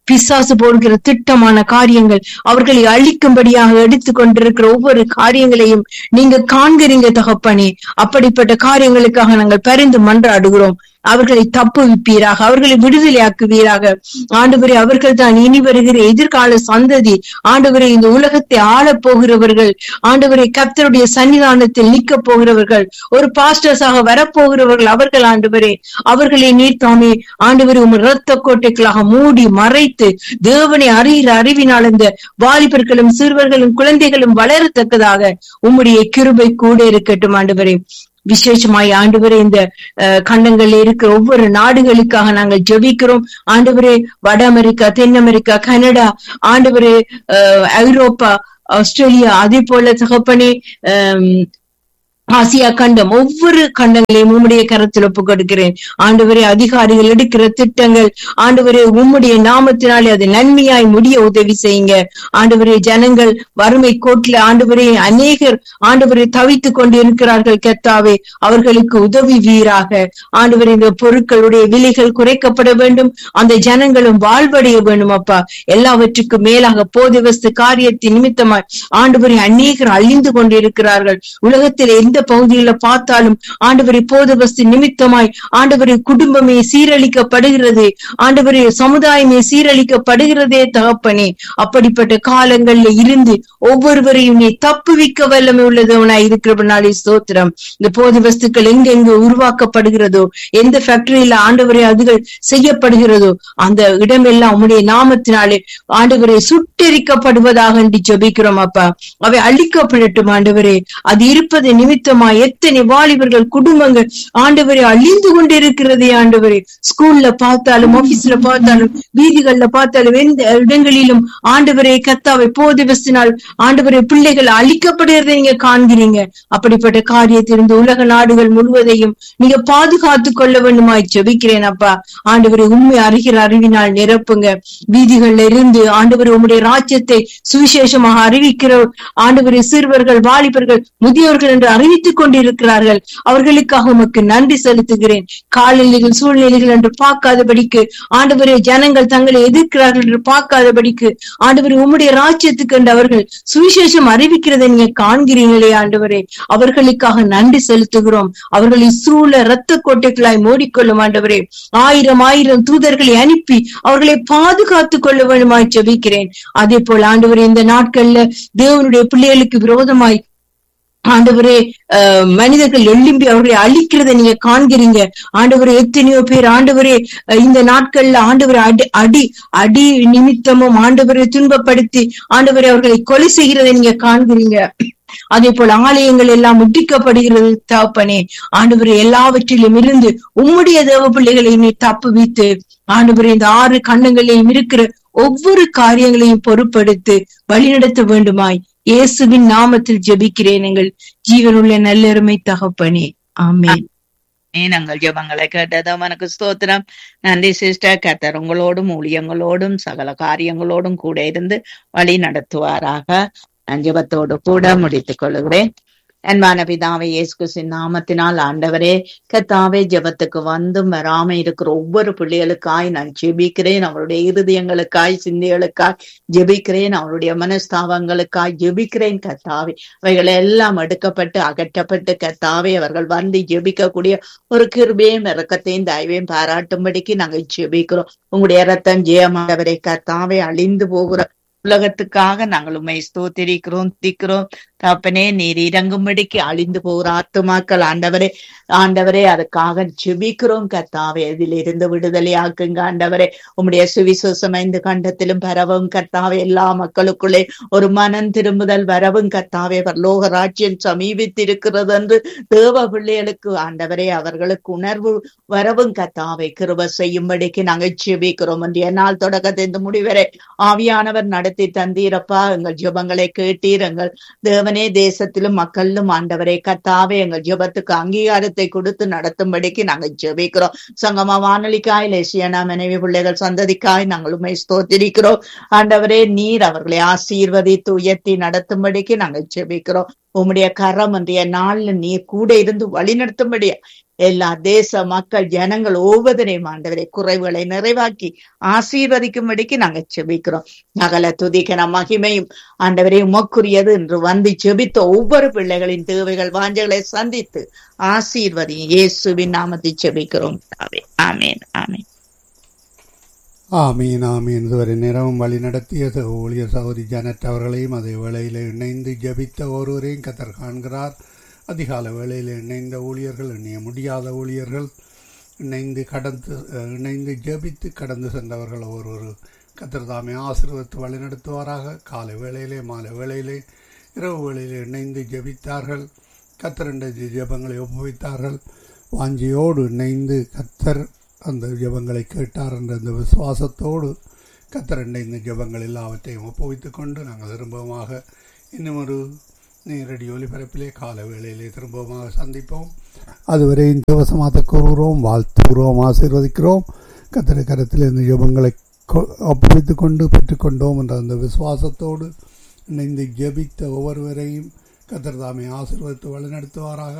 பிசாசு போடுகிற திட்டமான காரியங்கள், அவர்களை அழிக்கும்படியாக எடுத்துக் கொண்டிருக்கிற ஒவ்வொரு காரியங்களையும் நீங்க காண்கிறீங்க தகப்பனே. அப்படிப்பட்ட காரியங்களுக்காக நாங்கள் பரிந்து மன்றாடுகிறோம். அவர்களை தப்புவிப்பீராக, அவர்களை விடுதலையாக்குவீராக. ஆண்டவரே, அவர்கள் தான் இனி வருகிற எதிர்கால சந்ததி. ஆண்டவரே, இந்த உலகத்தை ஆளப் போகிறவர்கள். ஆண்டவரே, கர்த்தருடைய சன்னிதானத்தில் நிற்க போகிறவர்கள், ஒரு பாஸ்டர்ஸாக வரப்போகிறவர்கள் அவர்கள். ஆண்டவரே, அவர்களை நீர் தாமே ஆண்டவரே உம் இரத்த கோட்டைகளாக மூடி மறைத்து தேவனை அறிகிற அறிவினால் இந்த வாலிபர்களும் சிறுவர்களும் குழந்தைகளும் வளரத்தக்கதாக உம்முடைய கிருபை கூட இருக்கட்டும். ஆண்டவரே, விசேஷமாய் ஆண்டவரே இந்த கண்டங்கள்ல இருக்கிற ஒவ்வொரு நாடுகளுக்காக நாங்கள் ஜெபிக்கிறோம். ஆண்டவரே, வட அமெரிக்கா, தென் அமெரிக்கா, கனடா, ஆண்டவரே ஐரோப்பா, ஆஸ்திரேலியா, அதே போல தகப்பனே ஆசியா கண்டம், ஒவ்வொரு கண்டங்களையும் உம்முடைய கரத்தில் ஒப்புக் கொடுக்கிறேன். ஆண்டவரே, அதிகாரிகள் எடுக்கிற திட்டங்கள் ஆண்டவரே உம்முடைய நாமத்தினாலே அது நன்மையாய் முடிய உதவி செய்யுங்க. ஆண்டவரே, ஜனங்கள் வறுமை கோட்டில ஆண்டவரே அநேகர் ஆண்டவரை தவித்துக் கொண்டு இருக்கிறார்கள். கர்த்தாவே, அவர்களுக்கு உதவி வீராக. ஆண்டவரே, இந்த பொருட்களுடைய விலைகள் குறைக்கப்பட வேண்டும், அந்த ஜனங்களும் வாழ்வடைய வேண்டும். அப்பா, எல்லாவற்றுக்கும் மேலாக போதிவஸ்து காரியத்தின் நிமித்தமாய் ஆண்டவரை அநேகர் அழிந்து கொண்டிருக்கிறார்கள். உலகத்தில் எந்த பகுதியில பார்த்தாலும் ஆண்டவரை போதவஸ்து நிமித்தமாய் ஆண்டவரை குடும்பமே சீரழிக்கப்படுகிறது. ஆண்டவரை சமுதாயமே சீரழிக்கப்படுகிறதே தகப்பனே. அப்படிப்பட்ட காலங்கள்ல இருந்து ஒவ்வொருவரையும் நீ தப்புவிக்க வல்லமை உள்ளதவனாய் இருக்கிறவனாலே ஸ்தோத்திரம். இந்த போதை வஸ்துக்கள் எங்கெங்க உருவாக்கப்படுகிறதோ, எந்த ஃபேக்டரியில ஆண்டவரை அதுகள் செய்யப்படுகிறதோ, அந்த இடமெல்லாம் உம்முடைய நாமத்தினாலே ஆண்டவரை சுட்டெரிக்கப்படுவதாக என்று ஜெபிக்கிறோம். அப்பா, அவை அழிக்கப்படட்டும். ஆண்டவரே, அது இருப்பதை நிமித்தமா எத்தனை வாலிபர்கள் குடும்பங்கள் ஆண்டவரை அழிந்து கொண்டிருக்கிறதே. ஆண்டவரே, ஸ்கூல்ல பார்த்தாலும், ஆபீஸ்ல பார்த்தாலும், வீதிகள்ல பார்த்தாலும், எந்த இடங்களிலும் ஆண்டவரை கர்த்தாவை போதிவஸ்தினால் ஆண்டவரை பிள்ளைகள் அழிக்கப்படுகிறதை நீங்க காண்கிறீங்க. அப்படிப்பட்ட காரியத்திலிருந்து உலக நாடுகள் முழுவதையும் நீங்க பாதுகாத்துக் கொள்ள வேண்டுமாய் ஜெபிக்கிறேன். அப்பா, ஆண்டவரை உண்மை அறிகிற அறிவினால் நிரப்புங்க. வீதிகள்ல இருந்து ஆண்டவரை உம்முடைய ராஜ்யத்தை சுவிசேஷமாக அறிவிக்கிற ஆண்டவரை சிறுவர்கள், வாலிபர்கள், முதியோர்கள் என்று அறிவித்துக் கொண்டிருக்கிறார்கள். அவர்களுக்காக உமக்கு நன்றி செலுத்துகிறேன். காலநிலைகள் சூழ்நிலைகள் என்று பார்க்காதபடிக்கு ஆண்டவரே, ஜனங்கள் தங்களை எதிர்க்கிறார்கள் என்று பார்க்காதபடிக்கு ஆண்டவரே உம்முடைய ராஜ்யத்துக்கு என்று அவர்கள் சுவிசேஷம் அறிவிக்கிறதை நீங்க காண்கிறீங்களே. ஆண்டவரே, அவர்களுக்காக நன்றி செலுத்துகிறோம். அவர்களை சூழ இரத்த கோட்டைகளாய் மூடிக்கொள்ளும். ஆண்டவரே, ஆயிரம் தூதர்களை அனுப்பி அவர்களை பாதுகாத்துக் கொள்ள வேண்டுமாய் ஜெபிக்கிறேன். அதே போல ஆண்டவரே, இந்த நாட்கள்ல தேவனுடைய பிள்ளைகளுக்கு விரோதமாய் ஆண்டவரே மனிதர்கள் எழும்பி அவர்களை அழிக்கிறத நீங்க காண்கிறீங்க. ஆண்டவரே, எத்தனையோ பேர் ஆண்டவரே இந்த நாட்கள்ல ஆண்டவரை அடி நிமித்தமும் ஆண்டவரை துன்பப்படுத்தி ஆண்டவரை அவர்களை கொலை செய்கிறதை நீங்க காண்கிறீங்க. அதே போல ஆலயங்கள் எல்லாம் முட்டிக்கப்படுகிறது. தகப்பனே, ஆண்டவரே, எல்லாவற்றிலும் இருந்து உம்முடைய தேவ பிள்ளைகளை நீ தப்புவித்து ஆண்டவரே இந்த 6 கண்டங்களையும் இருக்கிற ஒவ்வொரு காரியங்களையும் பொறுப்படுத்தி வழிநடத்த வேண்டுமாய் இயேசுவின் நாமத்தில் ஜெபிக்கிறேன் எங்கள் ஜீவனுள்ள நல்லருமை தகப்பனே. ஆமென். நாங்கள் ஜெபங்களை கேட்டதும் எனக்கு ஸ்தோத்திரம். நன்றி சிஸ்டர். கர்த்தர் உங்களோடும் ஊழியங்களோடும் சகல காரியங்களோடும் கூட இருந்து வழி நடத்துவாராக. நான் ஜெபத்தோடு கூட முடித்துக் கொள்கிறேன். அன்பான பிதாவே, இயேசு கிறிஸ்துவின் நாமத்தினால் ஆண்டவரே கர்த்தாவே, ஜெபத்துக்கு வந்தும் வராம இருக்கிற ஒவ்வொரு பிள்ளைகளுக்காய் நான் ஜெபிக்கிறேன். அவருடைய இருதயங்களுக்காய், சிந்தைகளுக்காய் ஜெபிக்கிறேன். அவருடைய மனஸ்தாபங்களுக்காய் ஜெபிக்கிறேன். கர்த்தாவே, அவைகள் எல்லாம் எடுக்கப்பட்டு அகற்றப்பட்டு கர்த்தாவே அவர்கள் வந்து ஜெபிக்கக்கூடிய ஒரு கிருபையும் இரக்கத்தையும் தயவையும் பாராட்டும்படிக்கு நாங்கள் ஜெபிக்கிறோம். உங்களுடைய இரத்தம் ஜெயமானவரை கர்த்தாவே, அழிந்து போகிற உலகத்துக்காக நாங்கள் உண்மை ஸ்தோத்திரிக்கிறோம், திக்கிறோம். தகப்பனே, நீர் இறங்கும்படிக்கு அழிந்து போகிற ஆத்துமாக்கள் ஆண்டவரே அதுக்காக ஜெபிக்கிறோம். கர்த்தாவே, இதிலிருந்து விடுதலை ஆக்குங்க. ஆண்டவரே, உம்முடைய சுவிசேஷம் இந்த கண்டத்திலும் பரவும். கர்த்தாவே, எல்லா மக்களுக்குள்ளே ஒரு மனம் திரும்புதல் வரவும். கர்த்தாவே, பரலோக ராஜ்யம் சமீபித்திருக்கிறது என்று தேவ பிள்ளைகளுக்கு ஆண்டவரே அவர்களுக்கு உணர்வு வரவும். கர்த்தாவே, கிருபை செய்யும்படிக்கு நாங்கள் ஜெபிக்கிறோம். இன்றைய நாள் தொடக்கத்தை இந்த முடிவரை ஆவியானவர் நடத்தி தந்தீரப்பா. எங்கள் ஜெபங்களை கேட்டீர். எங்கள் தேவனே, தேசத்திலும் மக்களிலும் ஆண்டவரே கர்த்தாவே எங்கள் ஜெபத்துக்கு அங்கீகாரத்தை கொடுத்து நடத்தும்படிக்கு நாங்கள் ஜெபிக்கிறோம். சங்கம வானொலிக்காய், லேசியானா மனைவி பிள்ளைகள் சந்ததிக்காய் நாங்கள் உம்மை ஸ்தோத்திரிக்கிறோம். ஆண்டவரே, நீர் அவர்களை ஆசீர்வதித்து உயர்த்தி நடத்தும்படிக்கு நாங்கள் ஜெபிக்கிறோம். உம்முடைய கரம் இன்றைய நாள்ல நீர் கூட இருந்து வழி நடத்தும்படியா எல்லா தேச மக்கள் ஜனங்கள் ஒவ்வொருவரையும் ஆண்டவரை குறைவுகளை நிறைவாக்கி ஆசீர்வதிக்கும்படிக்கு நாங்க செபிக்கிறோம். சகல துதிகன மகிமையும் ஆண்டவரை உமக்குரியது என்று வந்து செபித்த ஒவ்வொரு பிள்ளைகளின் தேவைகள் வாஞ்சைகளை சந்தித்து ஆசீர்வதியும் இயேசுவின் நாமத்தை செபிக்கிறோம். ஆமேன் ஆமேன் ஆமீன் ஆமீன். இதுவரை நேரமும் வழி நடத்திய ஊழியர் சகோதரி ஜானட் அவர்களையும் அதே வேளையில் இணைந்து ஜபித்த ஒருவரையும் கத்தர் காண்கிறார். அதிகால வேளையில் இணைந்த ஊழியர்கள், இணைய முடியாத ஊழியர்கள், இணைந்து ஜபித்து கடந்து சென்றவர்கள் ஒவ்வொரு கத்தர் தாமே ஆசீர்வதித்து வழி நடத்துவாராக. காலை வேளையிலே மாலை வேளையிலே இரவு வேளையிலே இணைந்து ஜபித்தார்கள். கத்தர் என்ற ஜபங்களை ஒப்புவித்தார்கள். வாஞ்சியோடு இணைந்து கத்தர் அந்த ஜபங்களை கேட்டார் என்ற அந்த விசுவாசத்தோடு கத்தர் இந்த ஜபங்கள் எல்லாவற்றையும் ஒப்புவித்துக் கொண்டு நாங்கள் திரும்பமாக இன்னும் ஒரு நேரடி ஒலிபரப்பிலே கால வேளையிலே திரும்பமாக சந்திப்போம். அதுவரை இந்த வசமாக கூறுகிறோம், வாழ்த்துகிறோம், ஆசீர்வதிக்கிறோம். கத்தர் கரத்தில் இந்த ஜபங்களை ஒப்புவித்துக் கொண்டு பெற்றுக்கொண்டோம் என்ற அந்த விசுவாசத்தோடு இணைந்து ஜபித்த ஒவ்வொருவரையும் கத்தர் தாமே ஆசீர்வதித்து வழிநடத்துவாராக.